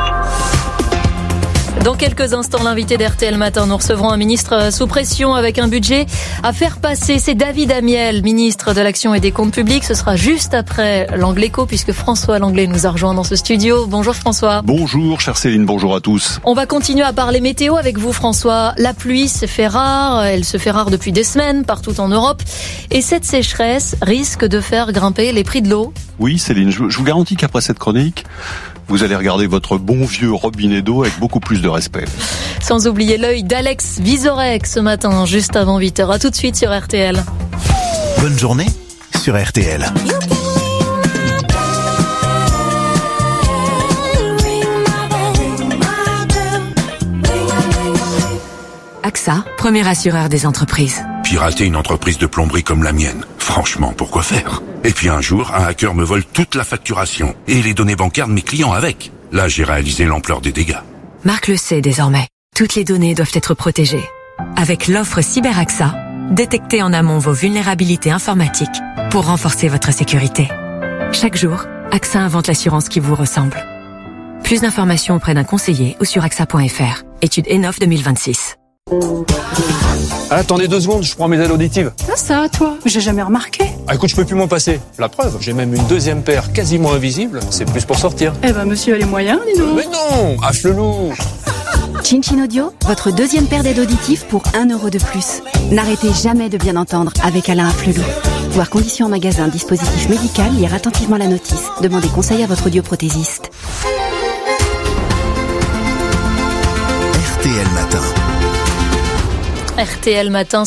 Dans quelques instants, l'invité d'RTL Matin, nous recevrons un ministre sous pression avec un budget à faire passer. C'est David Amiel, ministre de l'Action et des Comptes Publics. Ce sera juste après l'Angléco, puisque François Langlais nous a rejoint dans ce studio. Bonjour François. Bonjour chère Céline, bonjour à tous. On va continuer à parler météo avec vous François. La pluie se fait rare, elle se fait rare depuis des semaines partout en Europe. Et cette sécheresse risque de faire grimper les prix de l'eau. Oui Céline, je vous garantis qu'après cette chronique, vous allez regarder votre bon vieux robinet d'eau avec beaucoup plus de respect. Sans oublier l'œil d'Alex Vizorek ce matin, juste avant 8h. À tout de suite sur RTL. Bonne journée sur RTL. AXA, premier assureur des entreprises. Pirater une entreprise de plomberie comme la mienne, franchement, pourquoi faire? Et puis un jour, un hacker me vole toute la facturation et les données bancaires de mes clients avec. Là, j'ai réalisé l'ampleur des dégâts. Marc le sait désormais. Toutes les données doivent être protégées. Avec l'offre CyberAXA, détectez en amont vos vulnérabilités informatiques pour renforcer votre sécurité. Chaque jour, AXA invente l'assurance qui vous ressemble. Plus d'informations auprès d'un conseiller ou sur axa.fr. Étude ENOF 2026. Attendez 2 secondes, je prends mes ailes auditives. Ah ça, toi, j'ai jamais remarqué. Ah écoute, je peux plus m'en passer. La preuve, j'ai même une deuxième paire quasiment invisible. C'est plus pour sortir. Eh ben, monsieur a les moyens, dis donc. Mais non, hache le loup. Cincin Audio, votre deuxième paire d'aides auditives pour 1 € de plus. N'arrêtez jamais de bien entendre avec Alain Afflelou. Voir conditions en magasin, dispositif médical, lire attentivement la notice. Demandez conseil à votre audioprothésiste. RTL Matin. RTL Matin,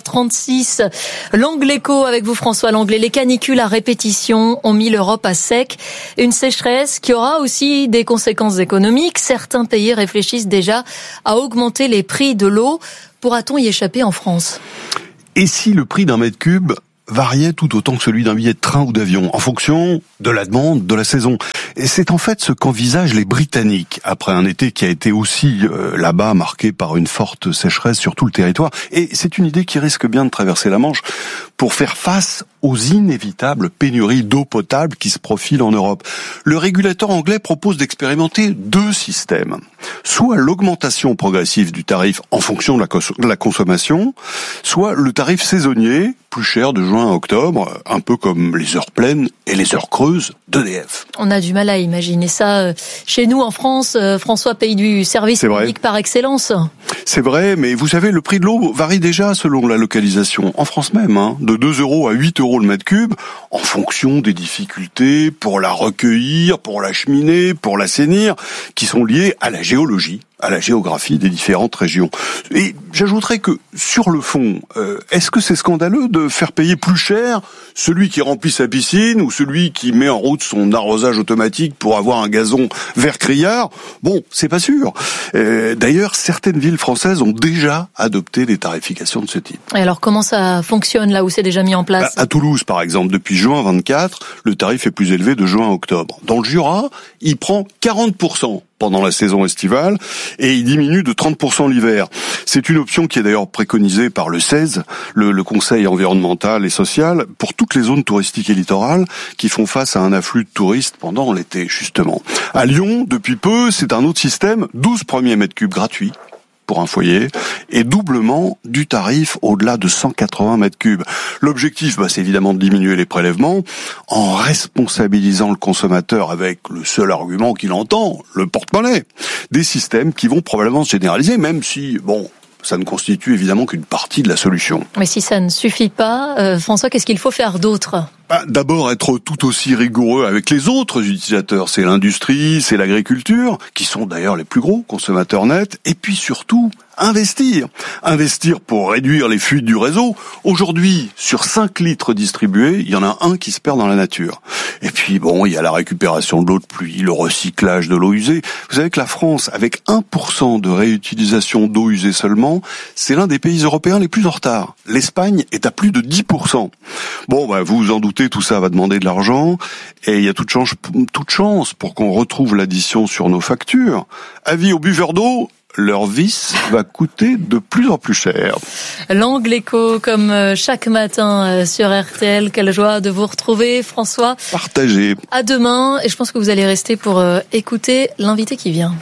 7h36. L'Angle Écho avec vous François Langlais. Les canicules à répétition ont mis l'Europe à sec. Une sécheresse qui aura aussi des conséquences économiques. Certains pays réfléchissent déjà à augmenter les prix de l'eau. Pourra-t-on y échapper en France ? Et si le prix d'un mètre cube variait tout autant que celui d'un billet de train ou d'avion, en fonction de la demande, de la saison. Et c'est en fait ce qu'envisagent les Britanniques, après un été qui a été aussi là-bas marqué par une forte sécheresse sur tout le territoire. Et c'est une idée qui risque bien de traverser la Manche pour faire face aux inévitables pénuries d'eau potable qui se profilent en Europe. Le régulateur anglais propose d'expérimenter 2 systèmes. Soit l'augmentation progressive du tarif en fonction de la consommation, soit le tarif saisonnier, plus cher de juin à octobre, un peu comme les heures pleines et les heures creuses d'EDF. On a du mal à imaginer ça chez nous en France, François, pays du service public par excellence. C'est vrai, mais vous savez, le prix de l'eau varie déjà selon la localisation, en France même, de 2 € à 8 € le mètre cube, en fonction des difficultés pour la recueillir, pour l'acheminer, pour l'assainir, qui sont liées à la géologie, à la géographie des différentes régions. Et j'ajouterais que, sur le fond, est-ce que c'est scandaleux de faire payer plus cher celui qui remplit sa piscine ou celui qui met en route son arrosage automatique pour avoir un gazon vert criard ? Bon, c'est pas sûr. D'ailleurs, certaines villes françaises ont déjà adopté des tarifications de ce type. Et alors, comment ça fonctionne là où c'est déjà mis en place ? À Toulouse, par exemple, depuis juin 24, le tarif est plus élevé de juin à octobre. Dans le Jura, il prend 40% pendant la saison estivale et il diminue de 30% l'hiver. C'est une option qui est d'ailleurs préconisée par le CESE, le Conseil environnemental et social, pour toutes les zones touristiques et littorales qui font face à un afflux de touristes pendant l'été, justement. À Lyon, depuis peu, c'est un autre système, 12 premiers mètres cubes gratuits pour un foyer, et doublement du tarif au-delà de 180 mètres cubes. L'objectif, c'est évidemment de diminuer les prélèvements en responsabilisant le consommateur avec le seul argument qu'il entend, le porte-monnaie. Des systèmes qui vont probablement se généraliser, même si, ça ne constitue évidemment qu'une partie de la solution. Mais si ça ne suffit pas, François, qu'est-ce qu'il faut faire d'autre ? D'abord, être tout aussi rigoureux avec les autres utilisateurs. C'est l'industrie, c'est l'agriculture, qui sont d'ailleurs les plus gros consommateurs nets. Et puis surtout, investir. Investir pour réduire les fuites du réseau. Aujourd'hui, sur 5 litres distribués, il y en a un qui se perd dans la nature. Et puis il y a la récupération de l'eau de pluie, le recyclage de l'eau usée. Vous savez que la France, avec 1% de réutilisation d'eau usée seulement, c'est l'un des pays européens les plus en retard. L'Espagne est à plus de 10%. Vous vous en doutez, tout ça va demander de l'argent, et il y a toute chance pour qu'on retrouve l'addition sur nos factures. Avis aux buveurs d'eau, leur vice va coûter de plus en plus cher. L'Angle Écho, comme chaque matin sur RTL. Quelle joie de vous retrouver, François. Partagez. À demain, et je pense que vous allez rester pour écouter l'invité qui vient.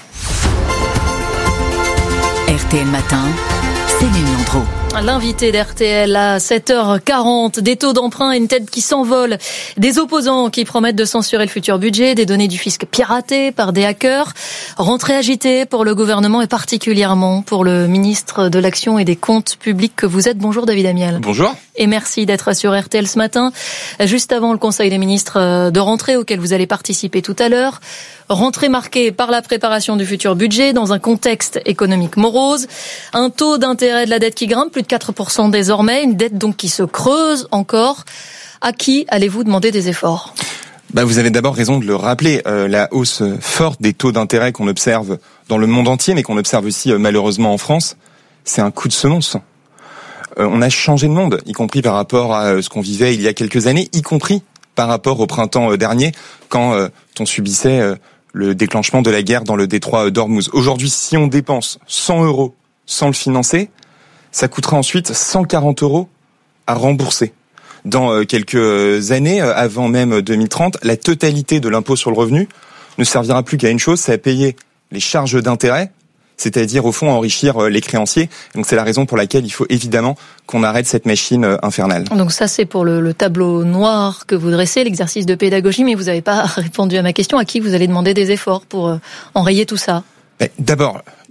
RTL Matin, Céline Landreau. L'invité d'RTL à 7h40, des taux d'emprunt et une tête qui s'envole, des opposants qui promettent de censurer le futur budget, des données du fisc piratées par des hackers, rentrée agitée pour le gouvernement et particulièrement pour le ministre de l'Action et des Comptes Publics que vous êtes. Bonjour David Amiel. Bonjour. Et merci d'être sur RTL ce matin, juste avant le Conseil des ministres de rentrée auquel vous allez participer tout à l'heure. Rentrée marquée par la préparation du futur budget dans un contexte économique morose, un taux d'intérêt de la dette qui grimpe, plus de 4% désormais, une dette donc qui se creuse encore. À qui allez-vous demander des efforts ? Vous avez d'abord raison de le rappeler, la hausse forte des taux d'intérêt qu'on observe dans le monde entier, mais qu'on observe aussi malheureusement en France, c'est un coup de semonce. On a changé de monde, y compris par rapport à ce qu'on vivait il y a quelques années, y compris par rapport au printemps dernier, quand on subissait le déclenchement de la guerre dans le détroit d'Ormuz. Aujourd'hui, si on dépense 100 € sans le financer, ça coûtera ensuite 140 € à rembourser. Dans quelques années, avant même 2030, la totalité de l'impôt sur le revenu ne servira plus qu'à une chose, c'est à payer les charges d'intérêt, c'est-à-dire au fond enrichir les créanciers. Donc c'est la raison pour laquelle il faut évidemment qu'on arrête cette machine infernale. Donc ça c'est pour le tableau noir que vous dressez, l'exercice de pédagogie, mais vous n'avez pas répondu à ma question. À qui vous allez demander des efforts pour enrayer tout ça ? D'abord,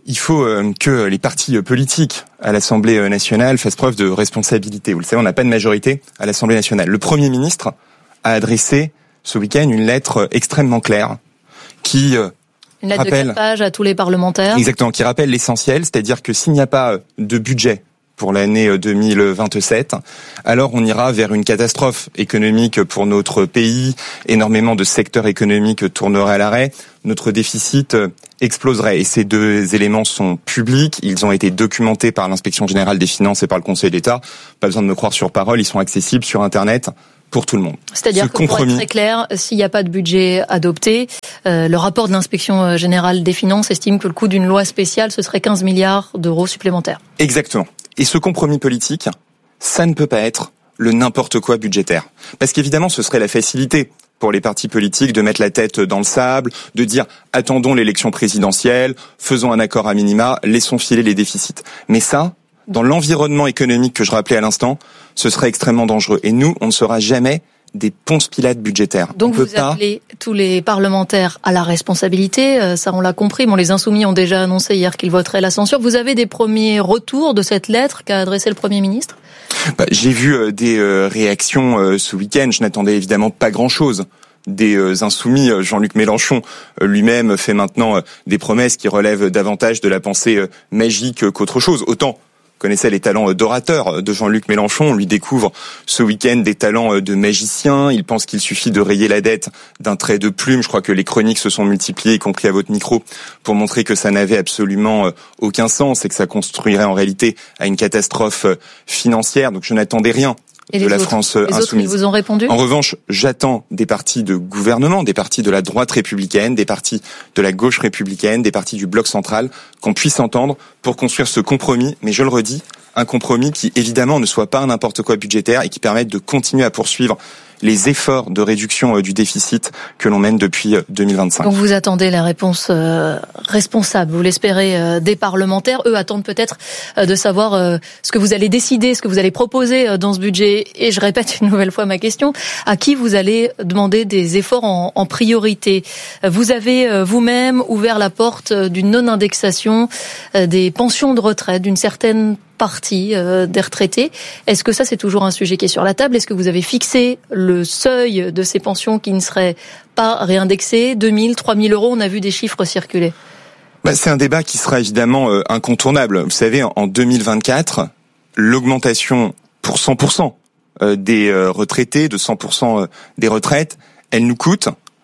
il faut que les partis politiques à l'Assemblée nationale fassent preuve de responsabilité. Vous le savez, on n'a pas de majorité à l'Assemblée nationale. Le Premier ministre a adressé ce week-end une lettre extrêmement claire qui une lettre de 4 pages à tous les parlementaires. Exactement, qui rappelle l'essentiel, c'est-à-dire que s'il n'y a pas de budget pour l'année 2027, alors on ira vers une catastrophe économique pour notre pays, énormément de secteurs économiques tourneraient à l'arrêt, notre déficit exploserait. Et ces deux éléments sont publics, ils ont été documentés par l'Inspection Générale des Finances et par le Conseil d'État, pas besoin de me croire sur parole, ils sont accessibles sur Internet pour tout le monde. C'est-à-dire que pour être très clair, s'il n'y a pas de budget adopté, le rapport de l'Inspection Générale des Finances estime que le coût d'une loi spéciale, ce serait 15 milliards d'euros supplémentaires. Exactement. Et ce compromis politique, ça ne peut pas être le n'importe quoi budgétaire. Parce qu'évidemment, ce serait la facilité pour les partis politiques de mettre la tête dans le sable, de dire « attendons l'élection présidentielle, faisons un accord à minima, laissons filer les déficits ». Mais ça, dans l'environnement économique que je rappelais à l'instant, ce serait extrêmement dangereux. Et nous, on ne sera jamais des ponce-pilates budgétaires. Donc vous appelez tous les parlementaires à la responsabilité, ça on l'a compris, bon, les Insoumis ont déjà annoncé hier qu'ils voteraient la censure. Vous avez des premiers retours de cette lettre qu'a adressée le Premier ministre ? J'ai vu des réactions ce week-end, je n'attendais évidemment pas grand-chose des Insoumis. Jean-Luc Mélenchon lui-même fait maintenant des promesses qui relèvent davantage de la pensée magique qu'autre chose. Autant connaissait les talents d'orateur de Jean-Luc Mélenchon, on lui découvre ce week-end des talents de magicien, il pense qu'il suffit de rayer la dette d'un trait de plume. Je crois que les chroniques se sont multipliées, y compris à votre micro, pour montrer que ça n'avait absolument aucun sens et que ça construirait en réalité à une catastrophe financière. Donc je n'attendais rien de la France insoumise. Les autres, ils vous ont répondu ? En revanche, j'attends des partis de gouvernement, des partis de la droite républicaine, des partis de la gauche républicaine, des partis du bloc central, qu'on puisse s'entendre pour construire ce compromis. Mais je le redis, un compromis qui évidemment ne soit pas un n'importe quoi budgétaire et qui permette de continuer à poursuivre les efforts de réduction du déficit que l'on mène depuis 2025. Donc vous attendez la réponse responsable, vous l'espérez, des parlementaires. Eux attendent peut-être de savoir ce que vous allez décider, ce que vous allez proposer dans ce budget. Et je répète une nouvelle fois ma question, à qui vous allez demander des efforts en priorité ? Vous avez vous-même ouvert la porte d'une non-indexation des pensions de retraite, d'une certaine partie des retraités. Est-ce que ça, c'est toujours un sujet qui est sur la table ? Est-ce que vous avez fixé le seuil de ces pensions qui ne seraient pas réindexées ? 2 000, 3 000 euros, on a vu des chiffres circuler. C'est un débat qui sera évidemment incontournable. Vous savez, en 2024, l'augmentation pour 100% des retraités, de 100% des retraites, elle nous coûte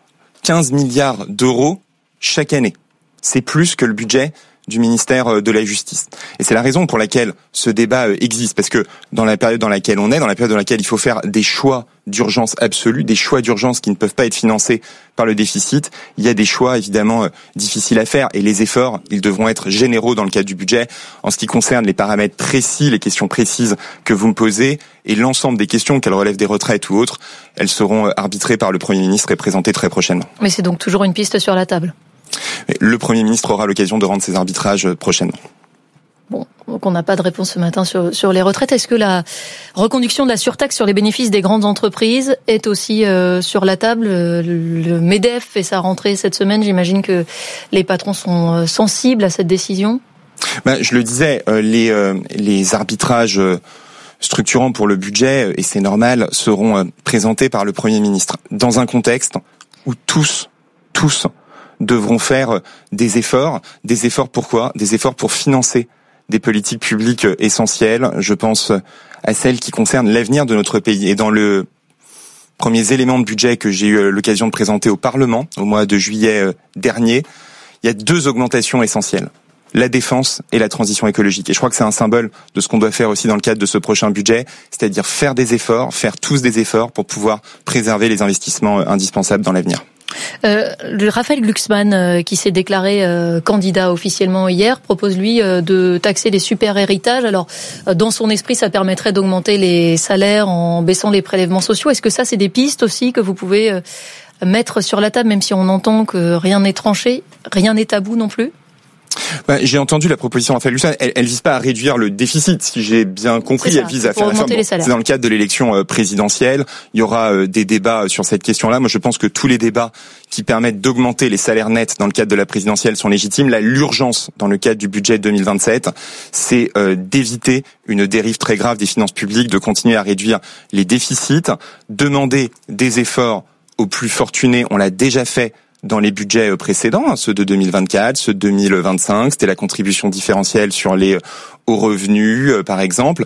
15 milliards d'euros chaque année. C'est plus que le budget du ministère de la Justice. Et c'est la raison pour laquelle ce débat existe, parce que dans la période dans laquelle on est, dans la période dans laquelle il faut faire des choix d'urgence absolue, des choix d'urgence qui ne peuvent pas être financés par le déficit, il y a des choix évidemment difficiles à faire, et les efforts, ils devront être généraux dans le cadre du budget. En ce qui concerne les paramètres précis, les questions précises que vous me posez, et l'ensemble des questions, qu'elles relèvent des retraites ou autres, elles seront arbitrées par le Premier ministre et présentées très prochainement. Mais c'est donc toujours une piste sur la table. Le Premier ministre aura l'occasion de rendre ses arbitrages prochainement. Bon, donc on n'a pas de réponse ce matin sur les retraites. Est-ce que la reconduction de la surtaxe sur les bénéfices des grandes entreprises est aussi sur la table ? Le MEDEF fait sa rentrée cette semaine. J'imagine que les patrons sont sensibles à cette décision. Je le disais, les arbitrages structurants pour le budget, et c'est normal, seront présentés par le Premier ministre dans un contexte où tous devront faire des efforts. Des efforts pourquoi ? Des efforts pour financer des politiques publiques essentielles. Je pense à celles qui concernent l'avenir de notre pays. Et dans le premiers éléments de budget que j'ai eu l'occasion de présenter au Parlement au mois de juillet dernier, il y a 2 augmentations essentielles. La défense et la transition écologique. Et je crois que c'est un symbole de ce qu'on doit faire aussi dans le cadre de ce prochain budget, c'est-à-dire faire des efforts, faire tous des efforts pour pouvoir préserver les investissements indispensables dans l'avenir. Raphaël Glucksmann, qui s'est déclaré candidat officiellement hier, propose lui de taxer les super héritages. Alors, dans son esprit, ça permettrait d'augmenter les salaires en baissant les prélèvements sociaux. Est-ce que ça, c'est des pistes aussi que vous pouvez mettre sur la table, même si on entend que rien n'est tranché, rien n'est tabou non plus ? J'ai entendu la proposition de Raphaël Gluskin. Elle vise pas à réduire le déficit, si j'ai bien compris. Elle vise à faire augmenter les salaires. C'est dans le cadre de l'élection présidentielle. Il y aura des débats sur cette question-là. Moi, je pense que tous les débats qui permettent d'augmenter les salaires nets dans le cadre de la présidentielle sont légitimes. Là, l'urgence dans le cadre du budget 2027, c'est d'éviter une dérive très grave des finances publiques, de continuer à réduire les déficits, demander des efforts aux plus fortunés. On l'a déjà fait dans les budgets précédents, ceux de 2024, ceux de 2025, c'était la contribution différentielle sur les hauts revenus, par exemple.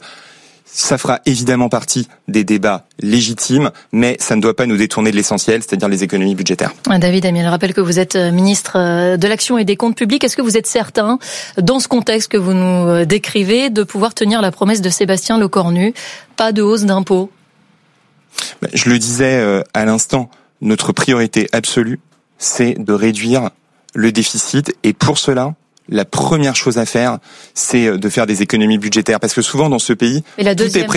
Ça fera évidemment partie des débats légitimes, mais ça ne doit pas nous détourner de l'essentiel, c'est-à-dire les économies budgétaires. David Amiel, je rappelle que vous êtes ministre de l'Action et des Comptes Publics. Est-ce que vous êtes certain, dans ce contexte que vous nous décrivez, de pouvoir tenir la promesse de Sébastien Lecornu, pas de hausse d'impôts ? Je le disais à l'instant, notre priorité absolue, c'est de réduire le déficit, et pour cela, la première chose à faire, c'est de faire des économies budgétaires, parce que souvent dans ce pays, tout est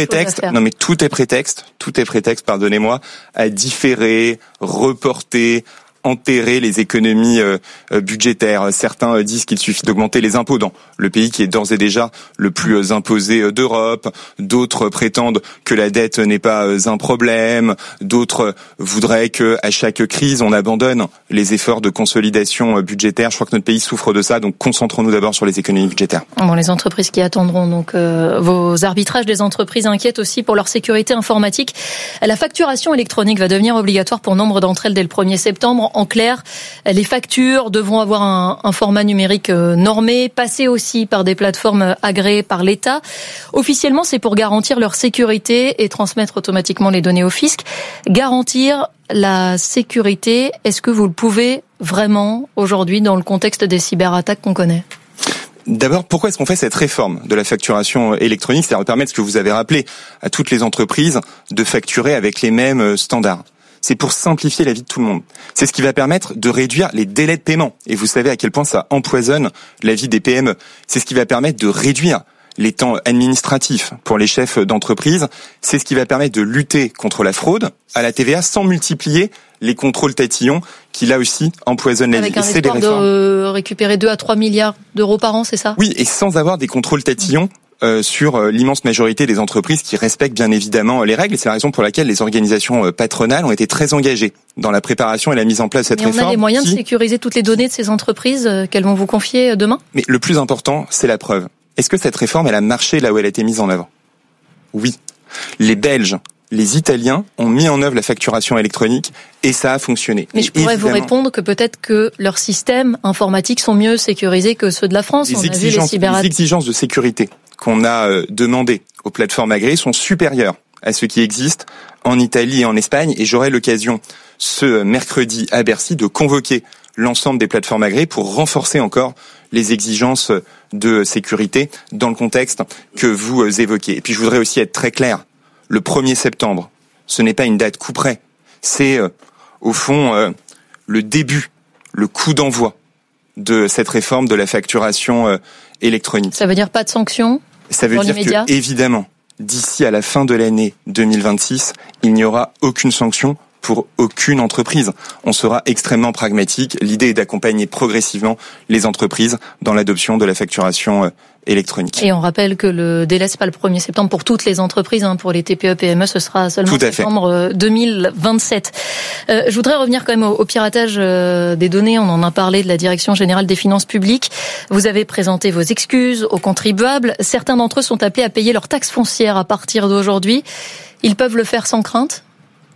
prétexte, pardonnez-moi, à différer, reporter, enterrer les économies budgétaires. Certains disent qu'il suffit d'augmenter les impôts dans le pays qui est d'ores et déjà le plus imposé d'Europe. D'autres prétendent que la dette n'est pas un problème. D'autres voudraient que à chaque crise, on abandonne les efforts de consolidation budgétaire. Je crois que notre pays souffre de ça, donc concentrons-nous d'abord sur les économies budgétaires. Bon, les entreprises qui attendront donc vos arbitrages, des entreprises inquiètent aussi pour leur sécurité informatique. La facturation électronique va devenir obligatoire pour nombre d'entre elles dès le 1er septembre. En clair, les factures devront avoir un format numérique normé, passer aussi par des plateformes agréées par l'État. Officiellement, c'est pour garantir leur sécurité et transmettre automatiquement les données au fisc. Garantir la sécurité, est-ce que vous le pouvez vraiment aujourd'hui dans le contexte des cyberattaques qu'on connaît ? D'abord, pourquoi est-ce qu'on fait cette réforme de la facturation électronique ? C'est-à-dire permettre, ce que vous avez rappelé, à toutes les entreprises de facturer avec les mêmes standards. C'est pour simplifier la vie de tout le monde. C'est ce qui va permettre de réduire les délais de paiement. Et vous savez à quel point ça empoisonne la vie des PME. C'est ce qui va permettre de réduire les temps administratifs pour les chefs d'entreprise. C'est ce qui va permettre de lutter contre la fraude à la TVA sans multiplier les contrôles tatillons qui, là aussi, empoisonnent la vie. Avec un espoir de récupérer 2 à 3 milliards d'euros par an, c'est ça ? Oui, et sans avoir des contrôles tatillons sur l'immense majorité des entreprises qui respectent bien évidemment les règles. Et c'est la raison pour laquelle les organisations patronales ont été très engagées dans la préparation et la mise en place de cette réforme. On a les moyens de sécuriser toutes les données de ces entreprises qu'elles vont vous confier demain ? Mais le plus important, c'est la preuve. Est-ce que cette réforme, elle a marché là où elle a été mise en œuvre ? Oui. Les Belges, les Italiens ont mis en œuvre la facturation électronique et ça a fonctionné. Mais je pourrais vous répondre que peut-être que leurs systèmes informatiques sont mieux sécurisés que ceux de la France. Les exigences de sécurité qu'on a demandées aux plateformes agréées sont supérieures à ce qui existe en Italie et en Espagne. Et j'aurai l'occasion ce mercredi à Bercy de convoquer l'ensemble des plateformes agréées pour renforcer encore les exigences de sécurité dans le contexte que vous évoquez. Et puis je voudrais aussi être très clair. Le 1er septembre, ce n'est pas une date coup près. C'est au fond le début, le coup d'envoi de cette réforme de la facturation électronique. Ça veut dire pas de sanctions ? Ça veut dire que, évidemment, d'ici à la fin de l'année 2026, il n'y aura aucune sanction pour aucune entreprise. On sera extrêmement pragmatique. L'idée est d'accompagner progressivement les entreprises dans l'adoption de la facturation électronique. Et on rappelle que le délai, c'est pas le 1er septembre pour toutes les entreprises, pour les TPE, PME, ce sera seulement septembre 2027. Je voudrais revenir quand même au piratage des données. On en a parlé de la Direction générale des finances publiques. Vous avez présenté vos excuses aux contribuables. Certains d'entre eux sont appelés à payer leur taxe foncière à partir d'aujourd'hui. Ils peuvent le faire sans crainte ?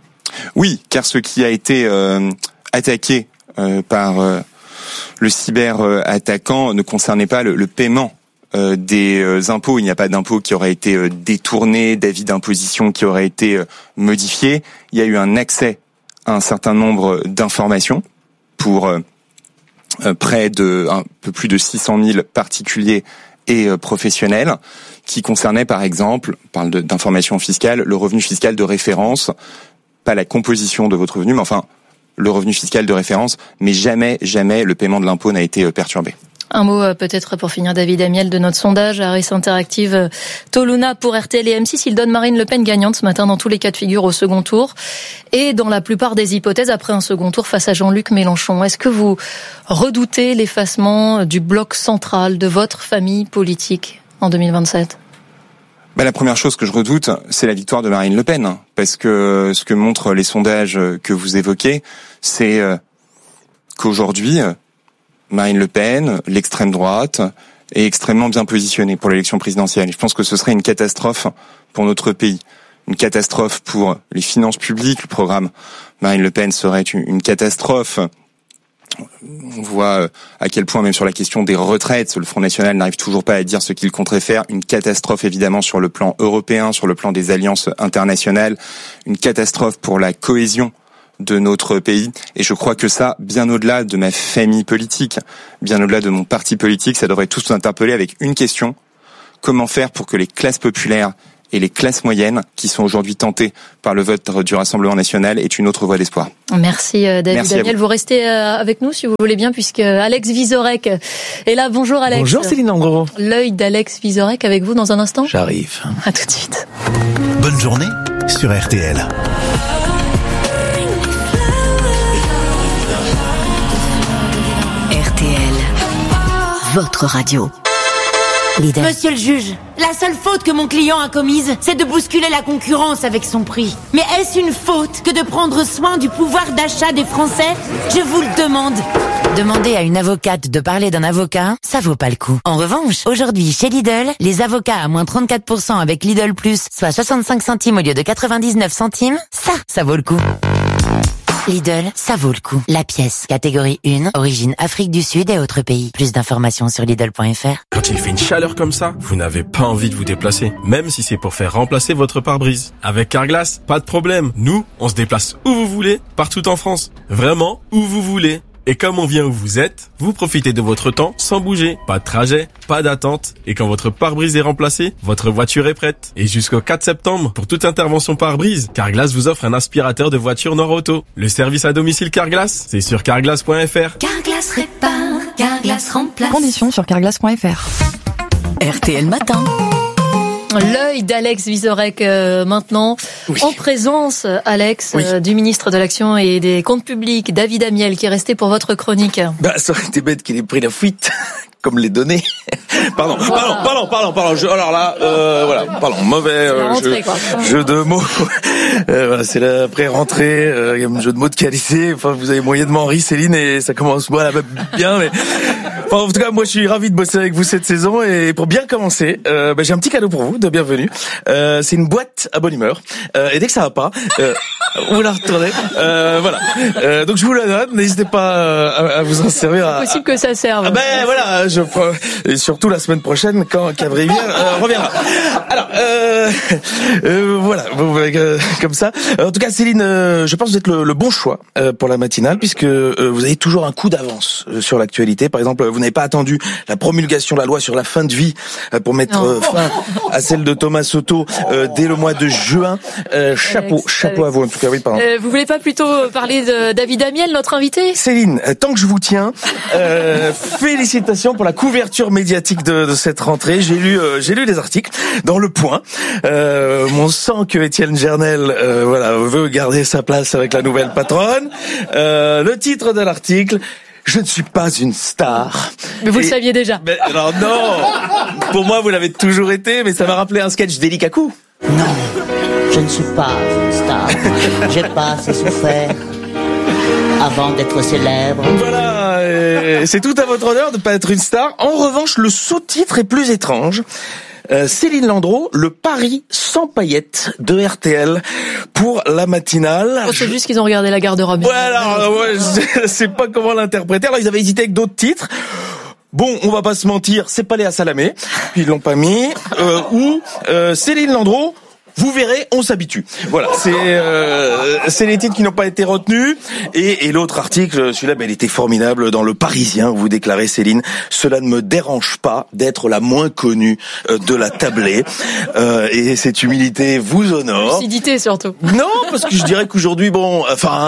Oui, car ce qui a été attaqué par le cyber-attaquant ne concernait pas le paiement des impôts. Il n'y a pas d'impôt qui aurait été détourné, d'avis d'imposition qui aurait été modifié. Il y a eu un accès à un certain nombre d'informations pour près de un peu plus de 600 000 particuliers et professionnels qui concernaient par exemple, on parle d'informations fiscales, le revenu fiscal de référence, pas la composition de votre revenu, mais enfin le revenu fiscal de référence, mais jamais le paiement de l'impôt n'a été perturbé. Un mot peut-être pour finir, David Amiel, de notre sondage Harris Interactive Toluna pour RTL et M6. Il donne Marine Le Pen gagnante ce matin dans tous les cas de figure au second tour et dans la plupart des hypothèses après un second tour face à Jean-Luc Mélenchon. Est-ce que vous redoutez l'effacement du bloc central de votre famille politique en 2027 ? La première chose que je redoute, c'est la victoire de Marine Le Pen, parce que ce que montrent les sondages que vous évoquez, c'est qu'aujourd'hui, Marine Le Pen, l'extrême droite, est extrêmement bien positionnée pour l'élection présidentielle. Je pense que ce serait une catastrophe pour notre pays, une catastrophe pour les finances publiques. Le programme Marine Le Pen serait une catastrophe. On voit à quel point, même sur la question des retraites, le Front National n'arrive toujours pas à dire ce qu'il compterait faire. Une catastrophe, évidemment, sur le plan européen, sur le plan des alliances internationales. Une catastrophe pour la cohésion de notre pays. Et je crois que ça, bien au-delà de ma famille politique, bien au-delà de mon parti politique, ça devrait tous nous interpeller avec une question. Comment faire pour que les classes populaires et les classes moyennes, qui sont aujourd'hui tentées par le vote du Rassemblement national, aient une autre voie d'espoir. Merci David Amiel. Vous restez avec nous si vous voulez bien, puisque Alex Vizorek est là. Bonjour Alex. Bonjour Céline Landreau. L'œil d'Alex Vizorek avec vous dans un instant. J'arrive. À tout de suite. Bonne journée sur RTL. Votre radio. Lidl. Monsieur le juge, la seule faute que mon client a commise, c'est de bousculer la concurrence avec son prix. Mais est-ce une faute que de prendre soin du pouvoir d'achat des Français ? Je vous le demande. Demander à une avocate de parler d'un avocat, ça vaut pas le coup. En revanche, aujourd'hui, chez Lidl, les avocats à moins 34% avec Lidl Plus, soit 65 centimes au lieu de 99 centimes, ça vaut le coup. Lidl, ça vaut le coup. La pièce, catégorie 1, origine Afrique du Sud et autres pays. Plus d'informations sur Lidl.fr. Quand il fait une chaleur comme ça, vous n'avez pas envie de vous déplacer, même si c'est pour faire remplacer votre pare-brise. Avec Carglass, pas de problème. Nous, on se déplace où vous voulez, partout en France. Vraiment, où vous voulez. Et comme on vient où vous êtes, vous profitez de votre temps sans bouger. Pas de trajet, pas d'attente. Et quand votre pare-brise est remplacé, votre voiture est prête. Et jusqu'au 4 septembre, pour toute intervention pare-brise, Carglass vous offre un aspirateur de voiture Nord-Auto. Le service à domicile Carglass, c'est sur carglass.fr. Carglass répare, Carglass remplace. Conditions sur carglass.fr. RTL Matin. L'œil d'Alex Vizorek maintenant, oui. En présence, Alex, oui. Du ministre de l'Action et des Comptes Publics, David Amiel, qui est resté pour votre chronique. Ça aurait été bête qu'il ait pris la fuite, comme les données. Pardon. Mauvais jeu de mots. Voilà, c'est la pré-rentrée, il y a un jeu de mots de qualité. Enfin, vous avez moyennement ri, Céline, et ça commence bien, mais en tout cas, moi, je suis ravi de bosser avec vous cette saison, et pour bien commencer, j'ai un petit cadeau pour vous, de bienvenue. C'est une boîte à bonne humeur, et dès que ça va pas, vous la retournez, voilà. Donc je vous la donne, n'hésitez pas à vous en servir. C'est possible que ça serve. Voilà, je prends, et surtout la semaine prochaine quand Cabri reviendra. Alors, voilà, comme ça. En tout cas, Céline, je pense que vous êtes le bon choix pour la matinale, puisque vous avez toujours un coup d'avance sur l'actualité. Par exemple, vous n'avez pas attendu la promulgation de la loi sur la fin de vie pour mettre fin à celle de Thomas Soto dès le mois de juin. Chapeau à vous en tout cas. Oui, pardon. Vous voulez pas plutôt parler de David Amiel, notre invité ? Céline, tant que je vous tiens, félicitations pour la couverture médiatique de cette rentrée. J'ai lu des articles dans Le Point. On sent que Étienne Gernel veut garder sa place avec la nouvelle patronne. Le titre de l'article: je ne suis pas une star. Mais vous le saviez déjà. Mais, alors non, pour moi vous l'avez toujours été, mais ça m'a rappelé un sketch d'Eli Kakou. Non, je ne suis pas une star. J'ai pas assez souffert avant d'être célèbre. Voilà, c'est tout à votre honneur de ne pas être une star. En revanche, le sous-titre est plus étrange. Céline Landreau, le pari sans paillettes de RTL pour la matinale. Oh, c'est juste qu'ils ont regardé la garde-robe. Voilà, je sais pas comment l'interpréter. Alors ils avaient hésité avec d'autres titres. Bon, on va pas se mentir, c'est pas Léa Salamé, puis ils l'ont pas mis. Ou Céline Landreau, Vous verrez, on s'habitue. Voilà, c'est les titres qui n'ont pas été retenus. Et l'autre article, celui-là, il était formidable dans Le Parisien, où vous déclarez, Céline, cela ne me dérange pas d'être la moins connue de la tablée. Et cette humilité vous honore. Lucidité surtout. Non, parce que je dirais qu'aujourd'hui, non,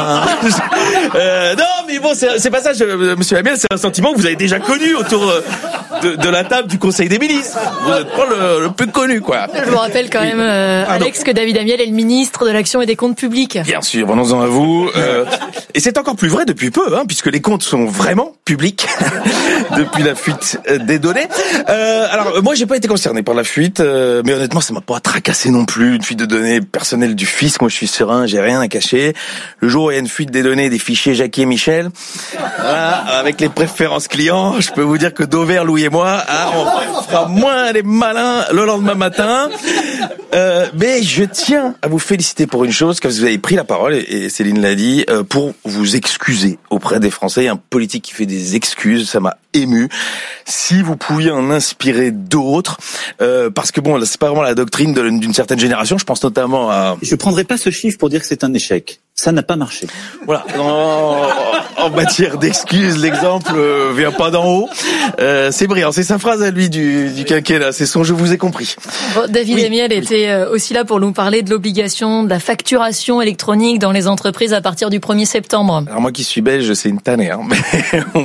mais bon, c'est pas ça, monsieur Amiel, c'est un sentiment que vous avez déjà connu autour de la table du Conseil des ministres. Vous êtes pas le plus connu, quoi. Je vous rappelle quand même, Alex, que David Amiel est le ministre de l'Action et des Comptes publics. Bien sûr, venons-en à vous. Et c'est encore plus vrai depuis peu, puisque les comptes sont vraiment publics depuis la fuite des données. Alors, moi, j'ai pas été concerné par la fuite, mais honnêtement, ça m'a pas tracassé non plus. Une fuite de données personnelles du fisc, moi, je suis serein, j'ai rien à cacher. Le jour où il y a une fuite des données des fichiers Jackie et Michel, voilà, avec les préférences clients, je peux vous dire que Dover, Louis et moi, on fera moins les malins le lendemain matin. Mais je tiens à vous féliciter pour une chose, que vous avez pris la parole, et Céline l'a dit, pour vous excuser auprès des Français. Un politique qui fait des excuses, ça m'a ému. Si vous pouviez en inspirer d'autres, parce que bon, là, c'est pas vraiment la doctrine d'une certaine génération, je pense notamment à... Je prendrai pas ce chiffre pour dire que c'est un échec. Ça n'a pas marché. Voilà. En matière d'excuses, l'exemple vient pas d'en haut. C'est brillant. C'est sa phrase à lui du quinquennat. C'est son « je vous ai compris ». Bon, David Amiel était aussi là pour nous parler de l'obligation de la facturation électronique dans les entreprises à partir du 1er septembre. Alors moi qui suis belge, c'est une tannée.